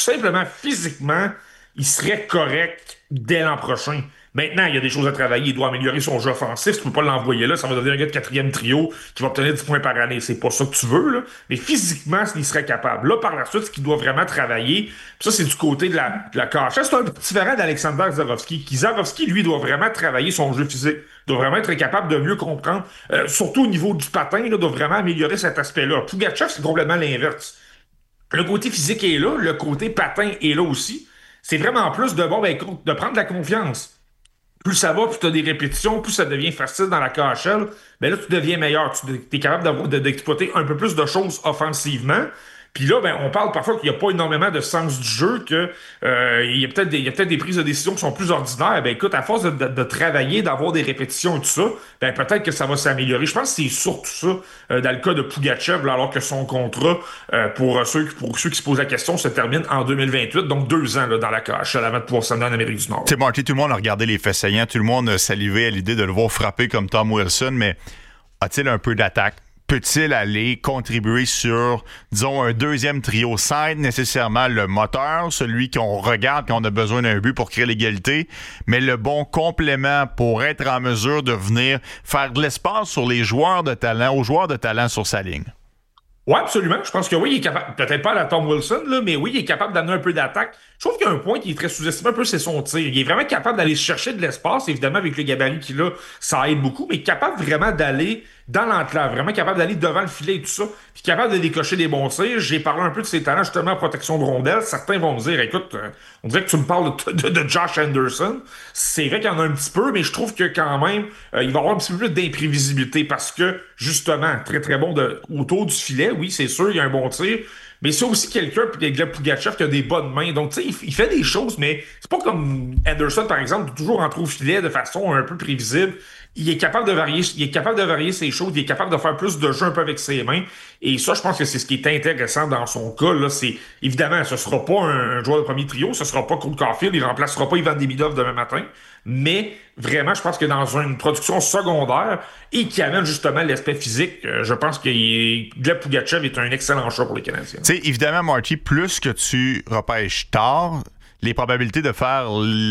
simplement, physiquement, il serait correct dès l'an prochain. Maintenant, il y a des choses à travailler. Il doit améliorer son jeu offensif. Tu peux pas l'envoyer là. Ça va devenir un gars de quatrième trio qui va obtenir 10 points par année. C'est pas ça que tu veux, là. Mais physiquement, il serait capable. Là, par la suite, ce qu'il doit vraiment travailler, puis ça, c'est du côté de la KHL. C'est un peu différent d'Alexander Zarovski. Zarovski, lui, doit vraiment travailler son jeu physique. Doit vraiment être capable de mieux comprendre. Surtout au niveau du patin, là, doit vraiment améliorer cet aspect-là. Pugachev, c'est complètement l'inverse. Le côté physique est là. Le côté patin est là aussi. C'est vraiment plus de, bon, ben, de prendre de la confiance. Plus ça va, plus tu as des répétitions, plus ça devient facile dans la KHL, ben là, tu deviens meilleur. Tu es capable d'exploiter un peu plus de choses offensivement. Puis là, ben, on parle parfois qu'il n'y a pas énormément de sens du jeu, que il y a peut-être des prises de décision qui sont plus ordinaires. Ben écoute, à force de travailler, d'avoir des répétitions et tout ça, ben peut-être que ça va s'améliorer. Je pense que c'est surtout ça dans le cas de Pugachev, là, alors que son contrat, pour ceux qui se posent la question, se termine en 2028, donc 2 ans là, dans la KHL avant de pouvoir s'en aller en Amérique du Nord. Tu sais, Marty, tout le monde a regardé les faits saillants, tout le monde a salivé à l'idée de le voir frapper comme Tom Wilson, mais a-t-il un peu d'attaque? Peut-il aller contribuer sur, disons, un deuxième trio sans être nécessairement le moteur, celui qu'on regarde quand on a besoin d'un but pour créer l'égalité, mais le bon complément pour être en mesure de venir faire de l'espace sur les joueurs de talent, aux joueurs de talent sur sa ligne? Oui, absolument. Je pense que oui, il est capable, peut-être pas à la Tom Wilson, là, mais oui, il est capable d'amener un peu d'attaque. Je trouve qu'il y a un point qui est très sous-estimé un peu, c'est son tir. Il est vraiment capable d'aller chercher de l'espace, évidemment, avec le gabarit qu'il a, ça aide beaucoup, mais capable vraiment d'aller dans l'enclave, vraiment capable d'aller devant le filet et tout ça, puis capable de décocher des bons tirs. J'ai parlé un peu de ses talents, justement, en protection de rondelles. Certains vont me dire, écoute, on dirait que tu me parles de Josh Anderson. C'est vrai qu'il y en a un petit peu, mais je trouve que quand même, il va avoir un petit peu plus d'imprévisibilité parce que, justement, très très bon autour du filet, oui, c'est sûr, il y a un bon tir. Mais c'est aussi quelqu'un, puis Gleb Pugachev, qui a des bonnes mains. Donc, tu sais, il fait des choses, mais c'est pas comme Anderson, par exemple, toujours rentrer au filet de façon un peu prévisible. Il est capable de varier ses choses, il est capable de faire plus de jeu un peu avec ses mains. Et ça, je pense que c'est ce qui est intéressant dans son cas, là. C'est, évidemment, ce sera pas un joueur de premier trio, ce sera pas Cole Caulfield, il remplacera pas Ivan Demidov demain matin. Mais vraiment, je pense que dans une production secondaire et qui amène justement l'aspect physique, je pense que Gleb Pugachev est un excellent choix pour les Canadiens. Tu sais, évidemment, Marty, plus que tu repêches tard, les probabilités de faire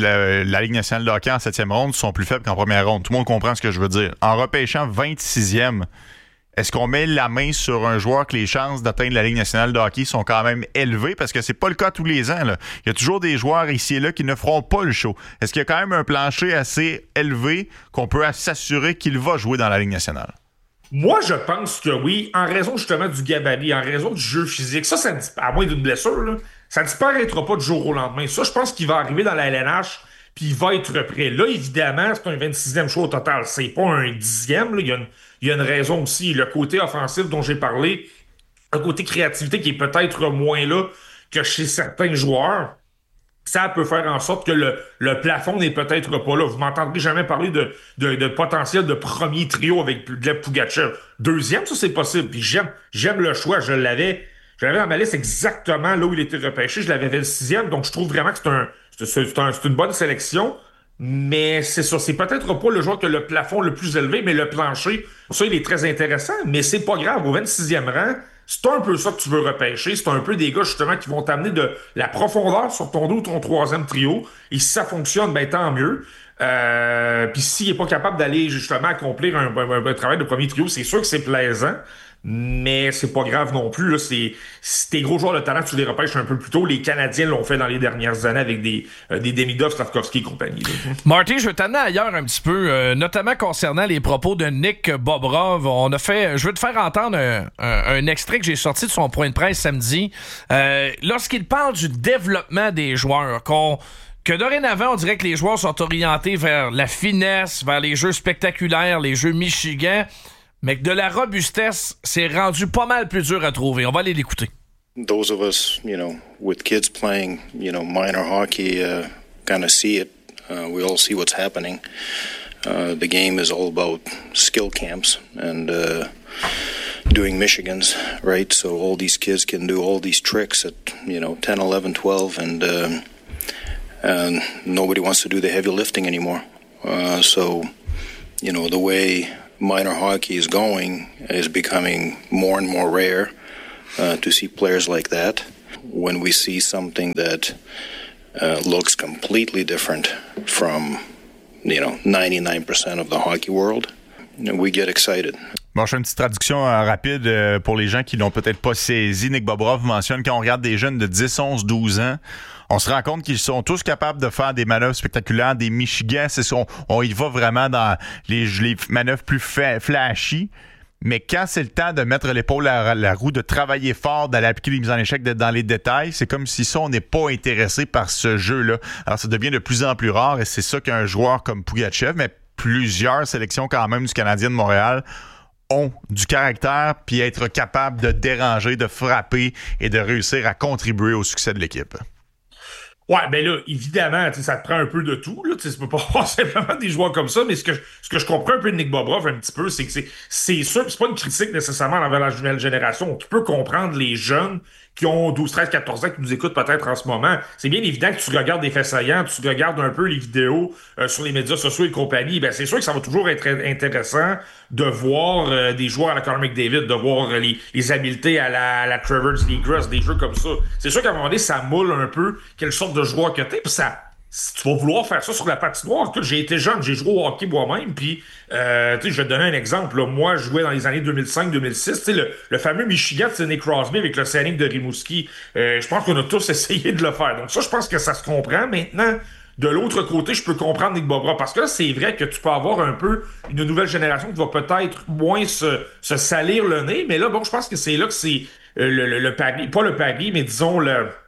la Ligue nationale de hockey en 7e ronde sont plus faibles qu'en première ronde. Tout le monde comprend ce que je veux dire. En repêchant 26e, est-ce qu'on met la main sur un joueur que les chances d'atteindre la Ligue nationale de hockey sont quand même élevées? Parce que c'est pas le cas tous les ans, là. Il y a toujours des joueurs ici et là qui ne feront pas le show. Est-ce qu'il y a quand même un plancher assez élevé qu'on peut s'assurer qu'il va jouer dans la Ligue nationale? Moi, je pense que oui, en raison justement du gabarit, en raison du jeu physique. Ça à moins d'une blessure, là, ça ne disparaîtra pas du jour au lendemain. Ça, je pense qu'il va arriver dans la LNH, puis il va être prêt. Là, évidemment, c'est un 26e choix au total. C'est pas un 10e. Là. Il y a une raison aussi. Le côté offensif dont j'ai parlé, un côté créativité qui est peut-être moins là que chez certains joueurs. Ça peut faire en sorte que le plafond n'est peut-être pas là. Vous m'entendrez jamais parler de potentiel de premier trio avec Gleb Pugachev. Deuxième, ça c'est possible. Puis j'aime le choix. Je l'avais dans ma liste exactement là où il était repêché. Je l'avais fait le 6e, donc je trouve vraiment que c'est une bonne sélection. Mais c'est ça, c'est peut-être pas le joueur qui a le plafond le plus élevé, mais le plancher, ça, il est très intéressant. Mais c'est pas grave. Au 26e rang, c'est un peu ça que tu veux repêcher. C'est un peu des gars, justement, qui vont t'amener de la profondeur sur ton 2 ou ton 3e trio. Et si ça fonctionne, ben tant mieux. Puis s'il est pas capable d'aller, justement, accomplir un travail de premier trio, c'est sûr que c'est plaisant. Mais c'est pas grave non plus. Là. C'est tes gros joueurs de talent, tu les repêches un peu plus tôt. Les Canadiens l'ont fait dans les dernières années avec des Demidov, Slavkovski et compagnie. Là. Marty, je veux t'amener ailleurs un petit peu, notamment concernant les propos de Nick Bobrov. Je veux te faire entendre un extrait que j'ai sorti de son point de presse samedi. Lorsqu'il parle du développement des joueurs, que dorénavant, on dirait que les joueurs sont orientés vers la finesse, vers les jeux spectaculaires, les jeux Michigan, mais que de la robustesse, c'est rendu pas mal plus dur à trouver. On va aller l'écouter. Those of us, with kids playing, minor hockey, kind of see it. We all see what's happening. The game is all about skill camps and doing Michigans, right? So all these kids can do all these tricks at, 10, 11, 12, and nobody wants to do the heavy lifting anymore. So, the way minor hockey is going is becoming more and more rare to see players like that. when we see something that looks completely different from, 99% of the hockey world, we get excited. Bon, je fais une petite traduction rapide pour les gens qui l'ont peut-être pas saisi. Nick Bobrov mentionne quand on regarde des jeunes de 10, 11, 12 ans, on se rend compte qu'ils sont tous capables de faire des manœuvres spectaculaires, des Michigan. On y va vraiment dans les manœuvres plus flashy. Mais quand c'est le temps de mettre l'épaule à la roue, de travailler fort, d'aller appliquer les mises en échec, d'être dans les détails, c'est comme si on n'est pas intéressé par ce jeu-là. Alors, ça devient de plus en plus rare et c'est ça qu'un joueur comme Pougatchev, mais plusieurs sélections quand même du Canadien de Montréal ont du caractère puis être capable de déranger, de frapper et de réussir à contribuer au succès de l'équipe. Ouais, ben là, évidemment, ça te prend un peu de tout. Là, tu peux pas avoir simplement des joueurs comme ça, mais ce que je comprends un peu de Nick Bobrov un petit peu, c'est que c'est sûr, c'est pas une critique nécessairement envers la nouvelle génération. Tu peux comprendre les jeunes qui ont 12, 13, 14 ans, qui nous écoutent peut-être en ce moment. C'est bien évident que tu regardes des faits saillants, tu regardes un peu les vidéos sur les médias sociaux et compagnie. Ben, c'est sûr que ça va toujours être intéressant de voir des joueurs à la Connor McDavid, de voir les habiletés à la Trevor Zegras, des jeux comme ça. C'est sûr qu'à un moment donné, ça moule un peu quelle sorte de joueur que t'es, puis ça... Tu vas vouloir faire ça sur la patinoire. Écoute, j'ai été jeune, j'ai joué au hockey moi-même, puis je vais te donner un exemple. Là. Moi, je jouais dans les années 2005-2006. Le fameux Michigan de Sidney Crosby avec le Scénic de Rimouski. Je pense qu'on a tous essayé de le faire. Donc ça, je pense que ça se comprend. Maintenant, de l'autre côté, je peux comprendre Nick Bobrov. Parce que là, c'est vrai que tu peux avoir un peu une nouvelle génération qui va peut-être moins se salir le nez. Mais là, bon, je pense que c'est là que c'est le pari. Pas le pari, mais disons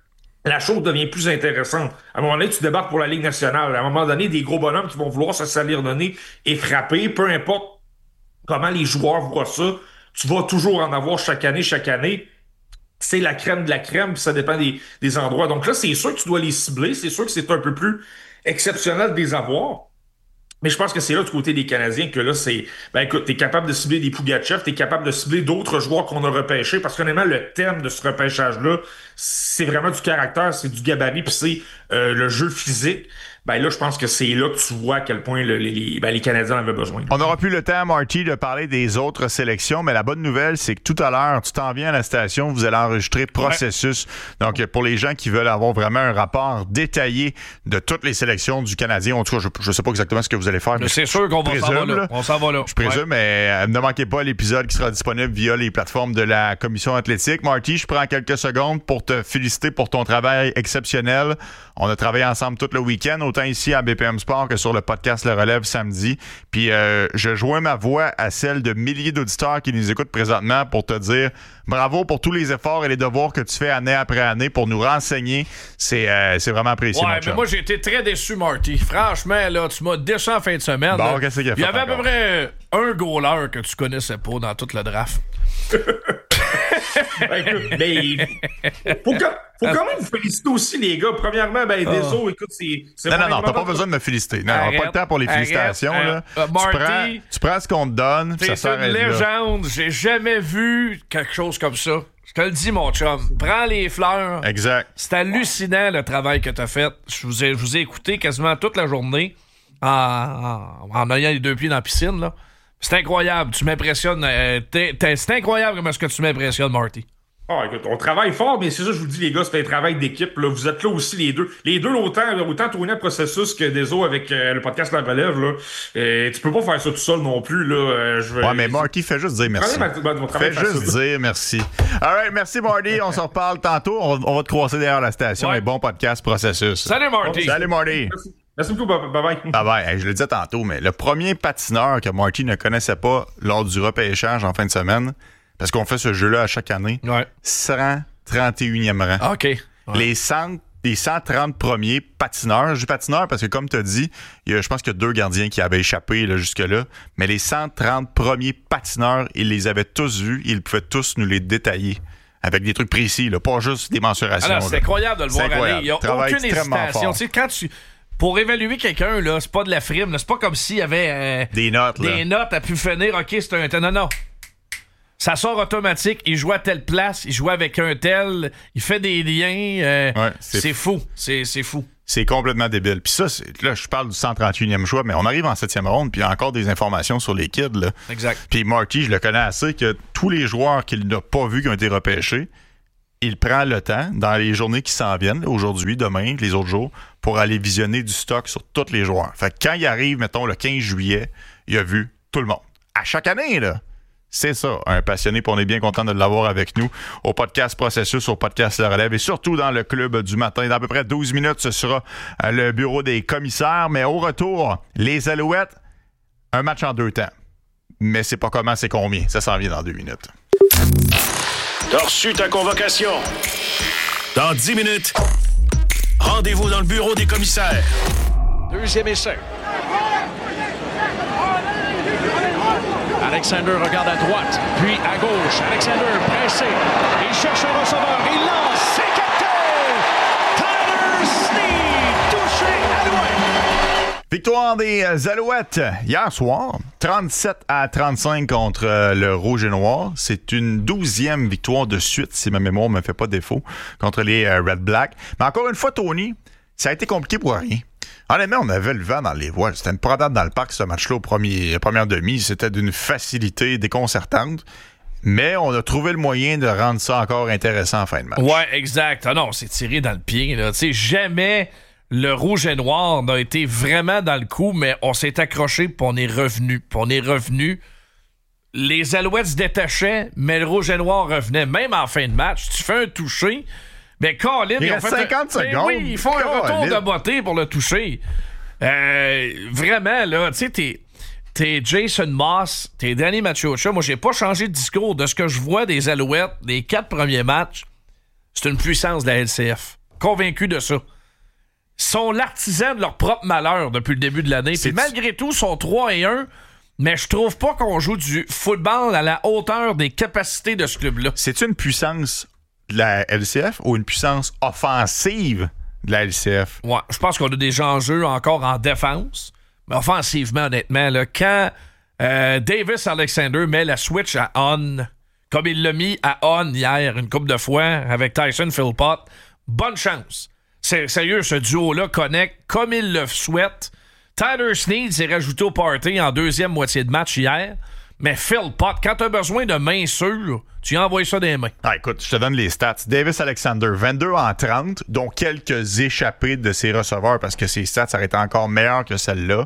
la chose devient plus intéressante. À un moment donné, tu débarques pour la Ligue nationale. À un moment donné, des gros bonhommes qui vont vouloir se salir le nez et frapper, peu importe comment les joueurs voient ça, tu vas toujours en avoir chaque année. C'est la crème de la crème, puis ça dépend des endroits. Donc là, c'est sûr que tu dois les cibler. C'est sûr que c'est un peu plus exceptionnel de les avoir. Mais je pense que c'est là du côté des Canadiens que là, c'est... Ben écoute, t'es capable de cibler des Pougatchev, t'es capable de cibler d'autres joueurs qu'on a repêchés, parce qu'honnêtement, le thème de ce repêchage-là, c'est vraiment du caractère, c'est du gabarit, puis c'est le jeu physique. Ben là, je pense que c'est là que tu vois à quel point les Canadiens en avaient besoin. On n'aura plus le temps, Marty, de parler des autres sélections, mais la bonne nouvelle, c'est que tout à l'heure, tu t'en viens à la station, vous allez enregistrer Processus. Ouais. Donc, pour les gens qui veulent avoir vraiment un rapport détaillé de toutes les sélections du Canadien, en tout cas, je ne sais pas exactement ce que vous allez faire. Mais c'est sûr qu'on va s'en va là. On s'en va là. Je présume, mais ne manquez pas l'épisode qui sera disponible via les plateformes de la Commission athlétique. Marty, je prends quelques secondes pour te féliciter pour ton travail exceptionnel. On a travaillé ensemble tout le week-end, autant ici à BPM Sport que sur le podcast Le Relève samedi. Puis je joins ma voix à celle de milliers d'auditeurs qui nous écoutent présentement pour te dire bravo pour tous les efforts et les devoirs que tu fais année après année pour nous renseigner. C'est vraiment apprécié, ouais, mais moi, j'ai été très déçu, Marty. Franchement, là, tu m'as déçu en fin de semaine. Bon, qu'est-ce qu'il a fait? Il y avait à peu près un goaler que tu connaissais pas dans tout le draft. Ben, écoute, mais faut quand même vous féliciter aussi, les gars. Premièrement, désolé, écoute, c'est Non, t'as pas besoin de me féliciter. Non, on n'a pas le temps pour les félicitations. Là. Marty, tu prends ce qu'on te donne, t'es ça une légende. Là. J'ai jamais vu quelque chose comme ça. Je te le dis, mon chum. Prends les fleurs. Exact. C'est hallucinant, le travail que t'as fait. Je vous ai écouté quasiment toute la journée en ayant les deux pieds dans la piscine, là. C'est incroyable, tu m'impressionnes. C'est incroyable comment est-ce que tu m'impressionnes, Marty. Ah, écoute, on travaille fort, mais c'est ça, je vous dis, les gars, c'est un travail d'équipe. Là. Vous êtes là aussi, les deux. Les deux, autant tourner le processus que Deso avec le podcast La Relève. Là. Tu peux pas faire ça tout seul non plus. Là. Ouais, mais Marty, fais juste dire merci. Fais juste dire merci. All right, merci, Marty. On se reparle tantôt. On va te croiser derrière la station. Ouais. Et bon podcast, Processus. Salut, Marty. Salut, Marty. Merci. Merci beaucoup, bye-bye. Bye-bye. Hey, je le disais tantôt, mais le premier patineur que Marty ne connaissait pas lors du repêchage en fin de semaine, parce qu'on fait ce jeu-là à chaque année, 131e rang. OK. Ouais. Les 130 premiers patineurs, je dis patineurs parce que comme tu as dit, je pense qu'il y a 2 gardiens qui avaient échappé là, jusque-là, mais les 130 premiers patineurs, ils les avaient tous vus, ils pouvaient tous nous les détailler. Avec des trucs précis, là, pas juste des mensurations. Alors, c'est incroyable de le voir aller. Il n'y a aucune hésitation. Tu sais, quand pour évaluer quelqu'un, là, c'est pas de la frime. Là. C'est pas comme s'il y avait des notes à pu finir. OK, c'est un... Non. Ça sort automatique. Il joue à telle place. Il joue avec un tel. Il fait des liens. C'est fou. C'est fou. C'est complètement débile. Puis ça, là, je parle du 131e choix, mais on arrive en 7e ronde, puis il y a encore des informations sur les kids. Là. Exact. Puis Marty, je le connais assez, que tous les joueurs qu'il n'a pas vus qui ont été repêchés, il prend le temps, dans les journées qui s'en viennent, aujourd'hui, demain, les autres jours, pour aller visionner du stock sur tous les joueurs. Fait que quand il arrive, mettons, le 15 juillet, il a vu tout le monde. À chaque année, là. C'est ça, un passionné, puis on est bien content de l'avoir avec nous au podcast Processus, au podcast Le Relève et surtout dans le club du matin. Dans à peu près 12 minutes, ce sera le bureau des commissaires. Mais au retour, les Alouettes, un match en 2 temps. Mais c'est pas comment, c'est combien. Ça s'en vient dans 2 minutes. T'as reçu ta convocation. Dans 10 minutes, rendez-vous dans le bureau des commissaires. 2e essai. Alexander regarde à droite, puis à gauche. Alexander pressé. Il cherche un receveur. Il lance. C'est capté! Tyler Snead, touché Alouette. Victoire des Alouettes hier soir, 37-35 contre le Rouge et Noir. C'est une 12e victoire de suite, si ma mémoire ne me fait pas défaut, contre les Red Black. Mais encore une fois, Tony, ça a été compliqué pour rien. Honnêtement, on avait le vent dans les voiles. C'était une promenade dans le parc, ce match-là, première demi. C'était d'une facilité déconcertante. Mais on a trouvé le moyen de rendre ça encore intéressant en fin de match. Ouais, exact. Ah non, c'est tiré dans le pied. Tu sais, jamais le Rouge et Noir n'a été vraiment dans le coup, mais on s'est accroché puis on est revenu. Les Alouettes se détachaient, mais le Rouge et Noir revenait. Même en fin de match, tu fais un toucher... Mais Colin, il reste 50 secondes. Oui, ils font un retour de beauté pour le toucher. Vraiment, là, tu sais, t'es Jason Moss, t'es Danny Machocha. Moi, j'ai pas changé de discours. De ce que je vois des Alouettes, des 4 premiers matchs, c'est une puissance de la LCF. Convaincu de ça. Ils sont l'artisan de leur propre malheur depuis le début de l'année. Puis malgré tout, ils sont 3-1. Mais je trouve pas qu'on joue du football à la hauteur des capacités de ce club-là. C'est une puissance de la LCF ou une puissance offensive de la LCF? Ouais, je pense qu'on a des enjeux encore en défense. Mais offensivement, honnêtement, là, quand Davis Alexander met la switch à on, comme il l'a mis à on hier une couple de fois avec Tyson Philpott, bonne chance. C'est sérieux, ce duo-là connecte comme il le souhaite. Tyler Snead s'est rajouté au party en 2e moitié de match hier. Mais Philpott, quand t'as besoin de main sûre, tu envoies ça des mains. Ah, écoute, je te donne les stats. Davis Alexander, 22 en 30, dont quelques échappées de ses receveurs parce que ses stats auraient été encore meilleures que celle-là.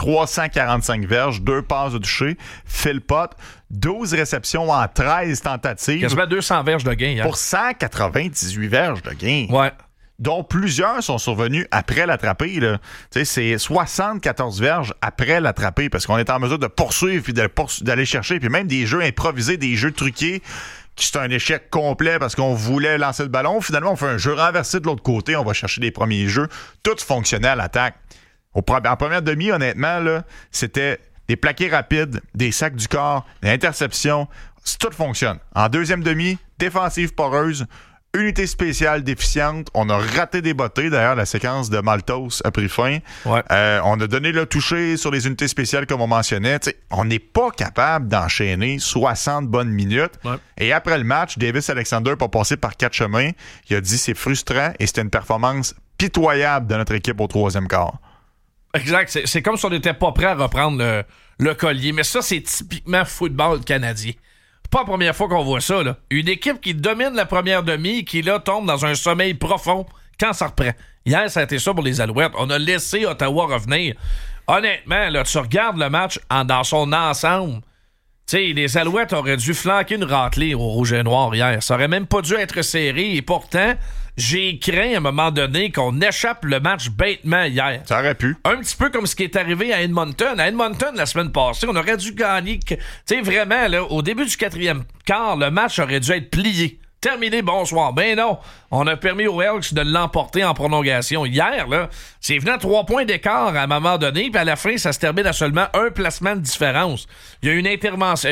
345 verges, 2 passes de toucher. Philpott, 12 réceptions en 13 tentatives. Quasiment 200 verges de gain. Hein? Pour 198 verges de gain. Ouais. Dont plusieurs sont survenus après l'attraper. Là. Tu sais, c'est 74 verges après l'attraper parce qu'on est en mesure de poursuivre puis d'aller chercher. Puis même des jeux improvisés, des jeux truqués, qui c'est un échec complet parce qu'on voulait lancer le ballon. Finalement, on fait un jeu renversé de l'autre côté. On va chercher les premiers jeux. Tout fonctionnait à l'attaque. En première demi, honnêtement, là, c'était des plaqués rapides, des sacs du corps, des interceptions. Tout fonctionne. En deuxième demi, défensive poreuse, unité spéciale déficiente. On a raté des bottées. D'ailleurs, la séquence de Maltos a pris fin. Ouais. On a donné le toucher sur les unités spéciales, comme on mentionnait. T'sais, on n'est pas capable d'enchaîner 60 bonnes minutes. Ouais. Et après le match, Davis Alexander a passé par 4 chemins. Il a dit c'est frustrant et c'était une performance pitoyable de notre équipe au 3e quart. Exact. C'est comme si on n'était pas prêt à reprendre le collier. Mais ça, c'est typiquement football canadien. Pas la première fois qu'on voit ça, là. Une équipe qui domine la première demi et qui, là, tombe dans un sommeil profond quand ça reprend. Hier, ça a été ça pour les Alouettes. On a laissé Ottawa revenir. Honnêtement, là, tu regardes le match dans son ensemble. Tu sais, les Alouettes auraient dû flanquer une raclée au Rouge et Noir hier. Ça aurait même pas dû être serré. Et pourtant, j'ai craint à un moment donné qu'on échappe le match bêtement hier. Ça aurait pu. Un petit peu comme ce qui est arrivé à Edmonton. À Edmonton, la semaine passée, on aurait dû gagner. Tu sais, vraiment, là, au début du 4e quart, le match aurait dû être plié. Terminé, bonsoir. Ben non, on a permis aux Elks de l'emporter en prolongation. Hier, là, c'est venu à 3 points d'écart à un moment donné, puis à la fin, ça se termine à seulement un placement de différence. Il y a une intervention,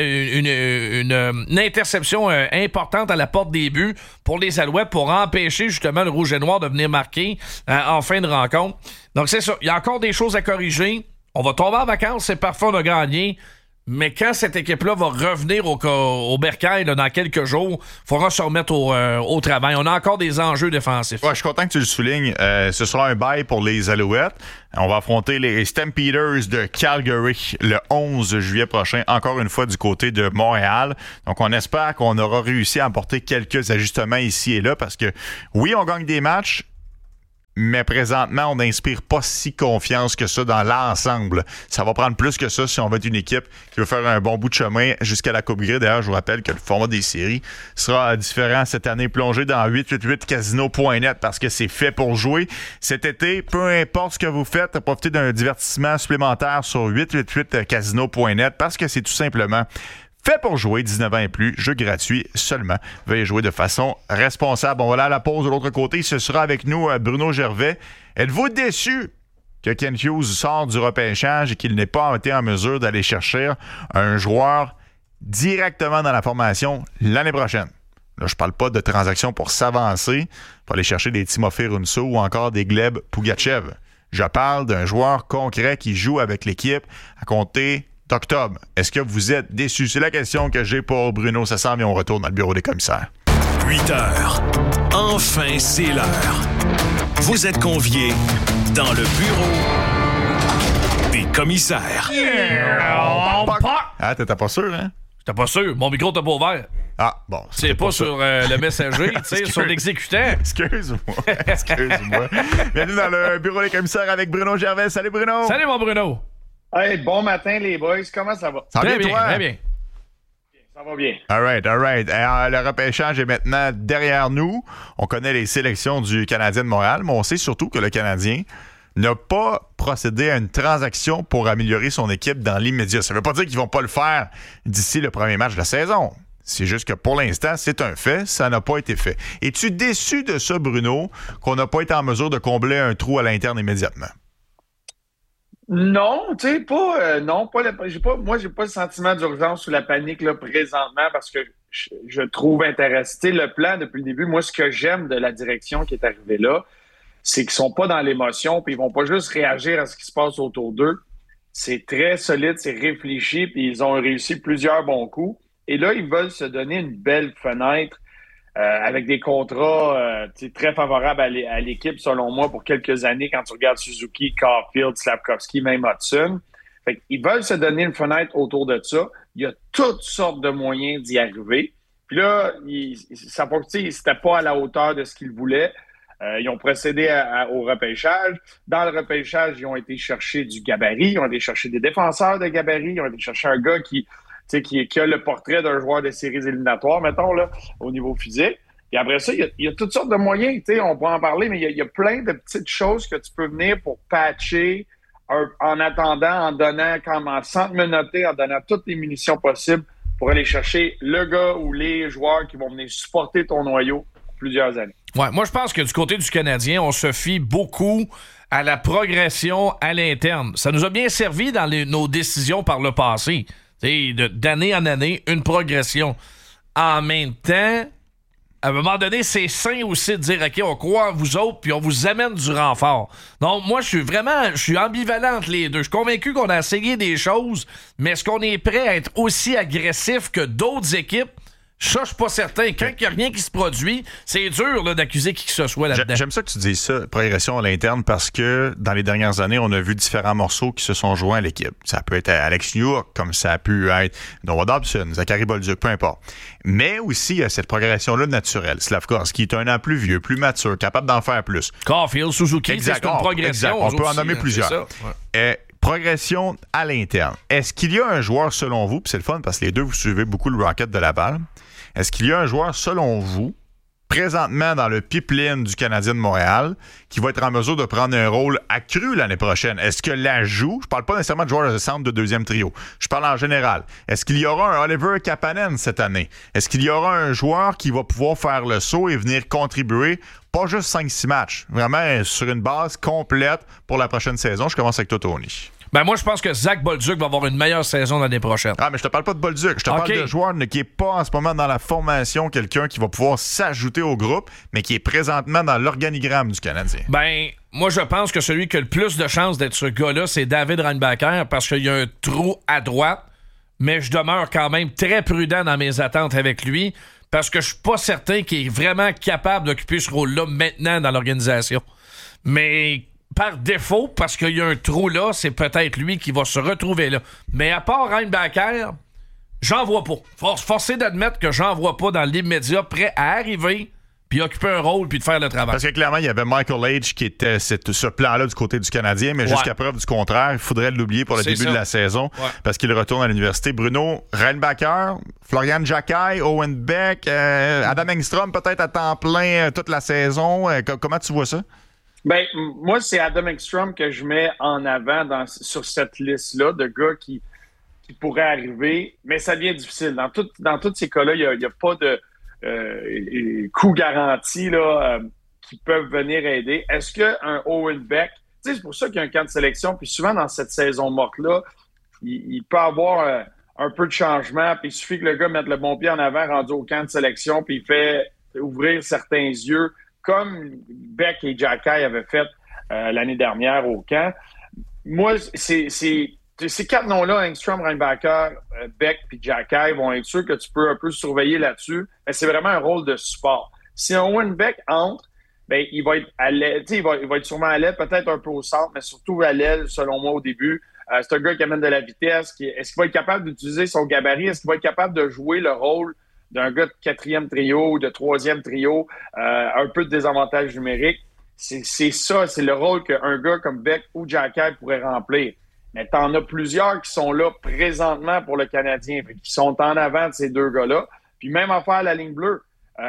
une interception importante à la porte des buts pour les Alouettes pour empêcher justement le Rouge et Noir de venir marquer en fin de rencontre. Donc c'est ça, il y a encore des choses à corriger. On va tomber en vacances, c'est parfait, on a gagné. Mais quand cette équipe-là va revenir au bercail là, dans quelques jours, il faudra se remettre au travail. On a encore des enjeux défensifs. Ouais, je suis content que tu le soulignes. Ce sera un bye pour les Alouettes. On va affronter les Stampeders de Calgary le 11 juillet prochain, encore une fois du côté de Montréal. Donc, on espère qu'on aura réussi à apporter quelques ajustements ici et là parce que, oui, on gagne des matchs, mais présentement, on n'inspire pas si confiance que ça dans l'ensemble. Ça va prendre plus que ça si on veut être une équipe qui veut faire un bon bout de chemin jusqu'à la Coupe Grey. D'ailleurs, je vous rappelle que le format des séries sera différent cette année, plongé dans 888casino.net parce que c'est fait pour jouer. Cet été, peu importe ce que vous faites, profitez d'un divertissement supplémentaire sur 888casino.net parce que c'est tout simplement fait pour jouer, 19 ans et plus, jeu gratuit seulement. Veuillez jouer de façon responsable. On va aller à la pause de l'autre côté. Ce sera avec nous Bruno Gervais. Êtes-vous déçu que Ken Hughes sort du repêchage et qu'il n'ait pas été en mesure d'aller chercher un joueur directement dans la formation l'année prochaine? Là, je parle pas de transactions pour s'avancer, pour aller chercher des Timofey Runso ou encore des Gleb Pougachev. Je parle d'un joueur concret qui joue avec l'équipe à compter d'octobre. Est-ce que vous êtes déçus? C'est la question que j'ai pour Bruno. Ça s'en vient, on retourne dans le bureau des commissaires. 8 heures. Enfin, c'est l'heure. Vous êtes conviés dans le bureau des commissaires. Ah, t'étais pas sûr, hein? J'étais pas sûr. Mon micro t'a pas ouvert. Ah, bon. C'est pas sur le messager, tu sais, sur l'exécutant. Excuse-moi. Bienvenue dans le bureau des commissaires avec Bruno Gervais. Salut, Bruno. Salut, mon Bruno. Hey, bon matin, les boys. Comment ça va? Ça va Très bien, toi? Très bien. Ça va bien. All right. Alors, le repêchage est maintenant derrière nous. On connaît les sélections du Canadien de Montréal, mais on sait surtout que le Canadien n'a pas procédé à une transaction pour améliorer son équipe dans l'immédiat. Ça ne veut pas dire qu'ils ne vont pas le faire d'ici le premier match de la saison. C'est juste que pour l'instant, c'est un fait. Ça n'a pas été fait. Es-tu déçu de ça, Bruno, qu'on n'a pas été en mesure de combler un trou à l'interne immédiatement? Non, tu sais, moi, j'ai pas le sentiment d'urgence ou la panique là, présentement parce que je trouve intéressant. Tu sais, le plan depuis le début, moi, ce que j'aime de la direction qui est arrivée là, c'est qu'ils sont pas dans l'émotion, puis ils vont pas juste réagir à ce qui se passe autour d'eux. C'est très solide, c'est réfléchi, puis ils ont réussi plusieurs bons coups. Et là, ils veulent se donner une belle fenêtre avec des contrats très favorables à l'équipe, selon moi, pour quelques années, quand tu regardes Suzuki, Caulfield, Slafkovsky, même Hudson. Fait qu'ils veulent se donner une fenêtre autour de ça. Il y a toutes sortes de moyens d'y arriver. Puis là, c'était pas à la hauteur de ce qu'ils voulaient. Ils ont procédé au repêchage. Dans le repêchage, ils ont été chercher du gabarit. Ils ont été chercher des défenseurs de gabarit. Ils ont été chercher un gars qui a le portrait d'un joueur de séries éliminatoires, mettons, là, au niveau physique. Et après ça, il y a toutes sortes de moyens, on peut en parler, mais il y a plein de petites choses que tu peux venir pour patcher en attendant, sans te menotter, en donnant toutes les munitions possibles pour aller chercher le gars ou les joueurs qui vont venir supporter ton noyau pour plusieurs années. Ouais, moi, je pense que du côté du Canadien, on se fie beaucoup à la progression à l'interne. Ça nous a bien servi dans nos décisions par le passé. D'année en année, une progression. En même temps, à un moment donné, c'est sain aussi de dire, OK, on croit en vous autres, puis on vous amène du renfort. Donc, moi, je suis ambivalent entre les deux. Je suis convaincu qu'on a essayé des choses, mais est-ce qu'on est prêt à être aussi agressif que d'autres équipes? Ça, je suis pas certain. Quand il n'y a rien qui se produit, c'est dur là, d'accuser qui que ce soit là-dedans. J'aime ça que tu dises ça, progression à l'interne, parce que dans les dernières années, on a vu différents morceaux qui se sont joints à l'équipe. Ça peut être Alex Newhook, comme ça a pu être Noah Dobson, Zachary Bolduc, peu importe. Mais aussi, il y a cette progression-là naturelle. Slafkovsky est un an plus vieux, plus mature, capable d'en faire plus. Caulfield, Suzuki, c'est une progression. Exact. On peut en nommer plusieurs. Progression à l'interne. Est-ce qu'il y a un joueur, selon vous, puis c'est le fun parce que les deux, vous suivez beaucoup le Rocket de Laval, est-ce qu'il y a un joueur, selon vous, présentement dans le pipeline du Canadien de Montréal, qui va être en mesure de prendre un rôle accru l'année prochaine? Est-ce que l'ajout, je parle pas nécessairement de joueur de centre de deuxième trio, je parle en général, est-ce qu'il y aura un Oliver Kapanen cette année? Est-ce qu'il y aura un joueur qui va pouvoir faire le saut et venir contribuer, pas juste 5-6 matchs, vraiment sur une base complète pour la prochaine saison? Je commence avec toi, Tony. Ben moi, je pense que Zach Bolduc va avoir une meilleure saison l'année prochaine. Ah, mais je te parle pas de Bolduc. Je te parle de joueur qui est pas en ce moment dans la formation, quelqu'un qui va pouvoir s'ajouter au groupe, mais qui est présentement dans l'organigramme du Canadien. Ben, moi, je pense que celui qui a le plus de chances d'être ce gars-là, c'est David Reinbacher, parce qu'il y a un trou à droite. mais je demeure quand même très prudent dans mes attentes avec lui parce que je suis pas certain qu'il est vraiment capable d'occuper ce rôle-là maintenant dans l'organisation. Mais par défaut, parce qu'il y a un trou là, c'est peut-être lui qui va se retrouver là. Mais à part Reinbacker, j'en vois pas. Forcé d'admettre que j'en vois pas dans l'immédiat prêt à arriver puis occuper un rôle, puis de faire le travail. Parce que clairement, il y avait Michael H qui était ce plan-là du côté du Canadien, mais jusqu'à preuve du contraire, il faudrait l'oublier pour le début de la saison, parce qu'il retourne à l'université. Bruno, Reinbacker, Florian Jacquet, Owen Beck, Adam Engstrom peut-être à temps plein toute la saison. Comment tu vois ça? Ben, moi, c'est Adam Engstrom que je mets en avant sur cette liste-là de gars qui pourraient arriver, mais ça devient difficile. Dans tous ces cas-là, il n'y a pas de coûts garantis là, qui peuvent venir aider. Est-ce qu'un Owen Beck, c'est pour ça qu'il y a un camp de sélection, puis souvent dans cette saison morte-là, il peut avoir un peu de changement, puis il suffit que le gars mette le bon pied en avant rendu au camp de sélection, puis il fait ouvrir certains yeux, comme Beck et Jacquet avaient fait l'année dernière au camp. Moi, ces quatre noms-là, Engstrom, Reinbacker, Beck et Jacquet, vont être sûrs que tu peux un peu surveiller là-dessus. Mais c'est vraiment un rôle de support. Si un Owen Beck entre, ben, il va être à l'aile, il va être sûrement à l'aile, peut-être un peu au centre, mais surtout à l'aile, selon moi, au début. C'est un gars qui amène de la vitesse. Est-ce qu'il va être capable d'utiliser son gabarit? Est-ce qu'il va être capable de jouer le rôle d'un gars de 4e trio ou de 3e trio, un peu de désavantage numérique? C'est ça, c'est le rôle qu'un gars comme Beck ou Jacquet pourrait remplir. Mais t'en as plusieurs qui sont là présentement pour le Canadien, qui sont en avant de ces deux gars-là. Puis même affaire à la ligne bleue.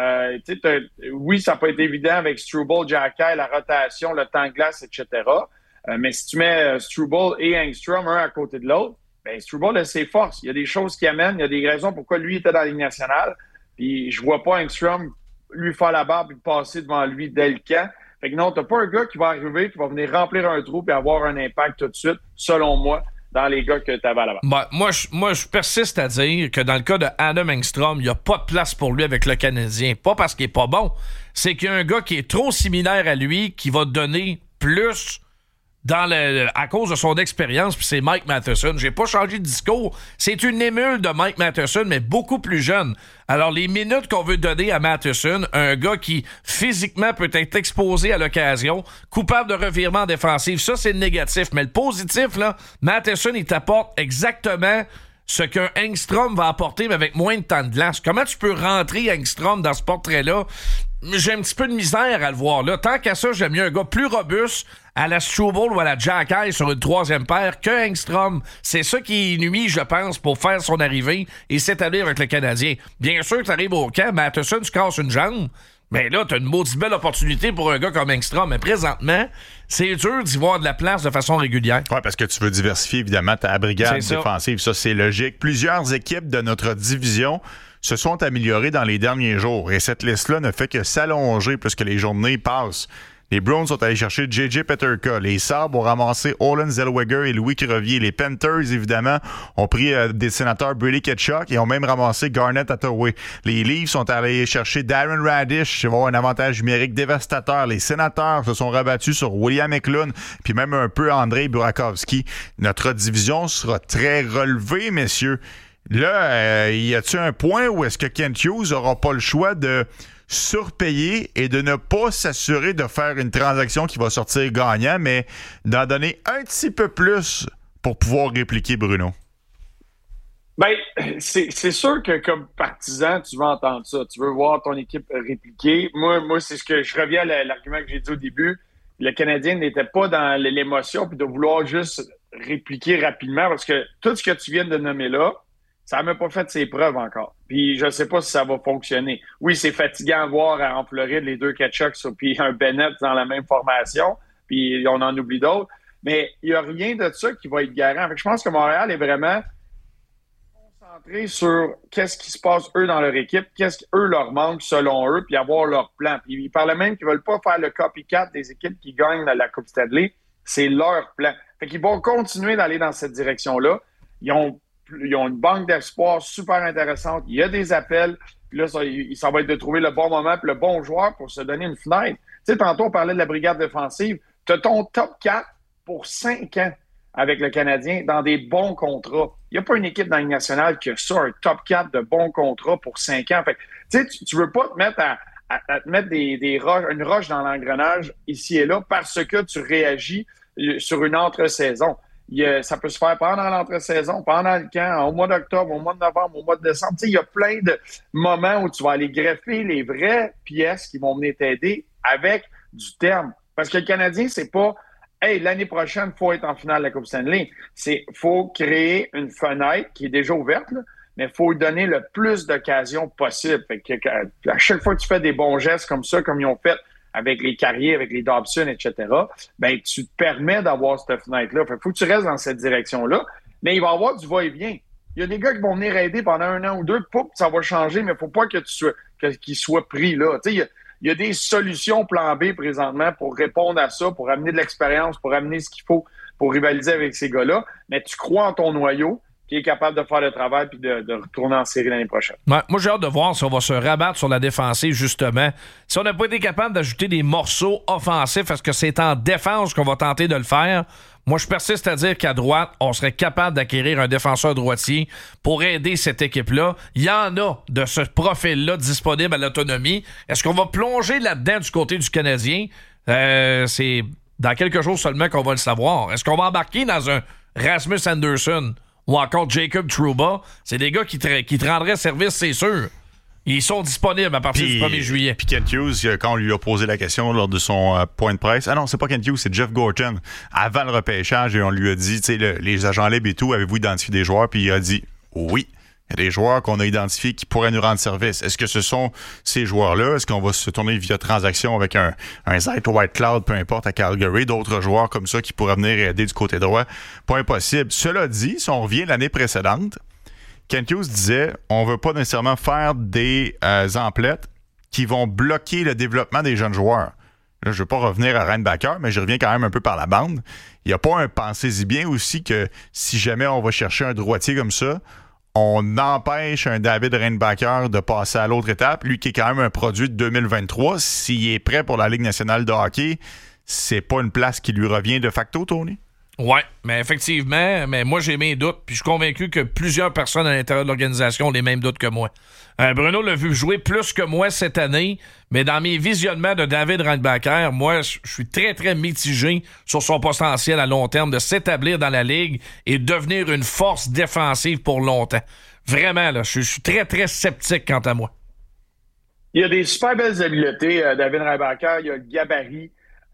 Oui, ça peut être évident avec Struble, Jacquet, la rotation, le temps de glace, etc. Mais si tu mets Struble et Engstrom un à côté de l'autre, ben Struble a ses forces. Il y a des choses qui amènent, il y a des raisons pourquoi lui était dans la Ligue nationale. Puis je vois pas Engstrom lui faire la barre et passer devant lui dès le camp. Fait que non, t'as pas un gars qui va arriver, qui va venir remplir un trou et avoir un impact tout de suite, selon moi, dans les gars que t'avais à l'avant. Ben, moi, je persiste à dire que dans le cas de Adam Engstrom, il n'y a pas de place pour lui avec le Canadien. Pas parce qu'il est pas bon, c'est qu'il y a un gars qui est trop similaire à lui, qui va donner plus à cause de son expérience, puis c'est Mike Matheson. J'ai pas changé de discours. C'est une émule de Mike Matheson, mais beaucoup plus jeune. Alors, les minutes qu'on veut donner à Matheson, un gars qui physiquement peut être exposé à l'occasion, coupable de revirement défensif, ça, c'est le négatif. Mais le positif, là, Matheson, il t'apporte exactement ce qu'un Engstrom va apporter, mais avec moins de temps de glace. Comment tu peux rentrer Engstrom dans ce portrait-là? J'ai un petit peu de misère à le voir là. Tant qu'à ça, j'aime mieux un gars plus robuste à la Struble ou à la Jacquet sur une troisième paire que Engstrom. C'est ça qui nuit, je pense, pour faire son arrivée et s'établir avec le Canadien. Bien sûr, tu arrives au camp, Matheson, tu casses une jambe, mais là, tu as une maudite belle opportunité pour un gars comme Engstrom. Mais présentement, c'est dur d'y voir de la place de façon régulière. Oui, parce que tu veux diversifier, évidemment, ta brigade défensive. Ça, c'est logique. Plusieurs équipes de notre division se sont améliorés dans les derniers jours. Et cette liste-là ne fait que s'allonger plus que les journées passent. Les Browns sont allés chercher J.J. Peterka. Les Sabres ont ramassé Olen Zellweger et Louis Crevier. Les Panthers, évidemment, ont pris des sénateurs Brady Tkachuk et ont même ramassé Garnett Hathaway. Les Leafs sont allés chercher Darren Radish. Ils vont avoir un avantage numérique dévastateur. Les Sénateurs se sont rabattus sur William Eklund puis même un peu Andrei Burakovsky. Notre division sera très relevée, messieurs. Là, y a-t-il un point où est-ce que Kent Hughes n'aura pas le choix de surpayer et de ne pas s'assurer de faire une transaction qui va sortir gagnant, mais d'en donner un petit peu plus pour pouvoir répliquer Bruno? Ben, c'est sûr que comme partisan, tu veux entendre ça. Tu veux voir ton équipe répliquer. Moi, c'est ce que je reviens à l'argument que j'ai dit au début. Le Canadien n'était pas dans l'émotion puis de vouloir juste répliquer rapidement parce que tout ce que tu viens de nommer là, ça n'a même pas fait ses preuves encore. Puis je ne sais pas si ça va fonctionner. Oui, c'est fatigant de voir en Floride les deux Tkachuk puis un Bennett dans la même formation, puis on en oublie d'autres. Mais il n'y a rien de ça qui va être garant. Fait que je pense que Montréal est vraiment concentré sur qu'est-ce qui se passe, eux, dans leur équipe, qu'est-ce qu'eux leur manque selon eux, puis avoir leur plan. Puis ils parlent même qu'ils ne veulent pas faire le copycat des équipes qui gagnent la Coupe Stanley. C'est leur plan. Fait qu'ils vont continuer d'aller dans cette direction-là. Ils ont une banque d'espoir super intéressante. Il y a des appels. Puis là, ça va être de trouver le bon moment et le bon joueur pour se donner une fenêtre. Tu sais, tantôt, on parlait de la brigade défensive. Tu as ton top 4 pour 5 ans. avec le Canadien dans des bons contrats. Il n'y a pas une équipe dans la Ligue nationale qui a ça, un top 4 de bons contrats pour 5 ans. Fait tu veux pas te mettre à te mettre une roche dans l'engrenage ici et là parce que tu réagis sur une entre-saison. Ça peut se faire pendant l'entre-saison, pendant le camp, au mois d'octobre, au mois de novembre, au mois de décembre. Il y a plein de moments où tu vas aller greffer les vraies pièces qui vont venir t'aider avec du terme. Parce que le Canadien, c'est pas « Hey, l'année prochaine, il faut être en finale de la Coupe Stanley ». Il faut créer une fenêtre qui est déjà ouverte, là, mais il faut lui donner le plus d'occasions possible. Fait que, à chaque fois que tu fais des bons gestes comme ça, comme ils ont fait avec les Carriers, avec les Dobson, etc., ben tu te permets d'avoir cette fenêtre-là. Fait qu'il faut que tu restes dans cette direction-là, mais il va y avoir du va-et-vient. Il y a des gars qui vont venir aider pendant 1 an ou 2, ça va changer, mais il ne faut pas qu'ils soient pris là. Il y a des solutions plan B présentement pour répondre à ça, pour amener de l'expérience, pour amener ce qu'il faut pour rivaliser avec ces gars-là, mais tu crois en ton noyau, qui est capable de faire le travail puis de retourner en série l'année prochaine. Ouais, moi, j'ai hâte de voir si on va se rabattre sur la défensive, justement. Si on n'a pas été capable d'ajouter des morceaux offensifs, est-ce que c'est en défense qu'on va tenter de le faire? Moi, je persiste à dire qu'à droite, on serait capable d'acquérir un défenseur droitier pour aider cette équipe-là. Il y en a de ce profil-là disponible à l'autonomie. Est-ce qu'on va plonger là-dedans du côté du Canadien? C'est dans quelques jours seulement qu'on va le savoir. Est-ce qu'on va embarquer dans un Rasmus Anderson ou encore Jacob Trouba? C'est des gars qui te rendraient service, c'est sûr. Ils sont disponibles à partir du 1er juillet. Puis Kent Hughes, quand on lui a posé la question lors de son point de presse, ah non, c'est pas Kent Hughes, c'est Jeff Gorton, avant le repêchage, et on lui a dit, tu sais, les agents libres et tout, avez-vous identifié des joueurs? Puis il a dit, oui. Il y a des joueurs qu'on a identifiés qui pourraient nous rendre service. Est-ce que ce sont ces joueurs-là? Est-ce qu'on va se tourner via transaction avec un Zach Whitecloud, peu importe, à Calgary, d'autres joueurs comme ça qui pourraient venir aider du côté droit? Pas impossible. Cela dit, si on revient l'année précédente, Kent Hughes disait, on veut pas nécessairement faire des emplettes qui vont bloquer le développement des jeunes joueurs. Là, je veux pas revenir à Reinbacker, mais je reviens quand même un peu par la bande. Il n'y a pas un pensez-y bien aussi que si jamais on va chercher un droitier comme ça, on empêche un David Reinbacker de passer à l'autre étape, lui qui est quand même un produit de 2023. S'il est prêt pour la Ligue nationale de hockey, c'est pas une place qui lui revient de facto, Tony? Ouais, mais effectivement, mais moi j'ai mes doutes, puis je suis convaincu que plusieurs personnes à l'intérieur de l'organisation ont les mêmes doutes que moi. Bruno l'a vu jouer plus que moi cette année, mais dans mes visionnements de David Reinbacker, moi je suis très très mitigé sur son potentiel à long terme de s'établir dans la Ligue et devenir une force défensive pour longtemps. Vraiment, là, je suis très très sceptique quant à moi. Il y a des super belles habiletés, David Reinbacker, il a le gabarit.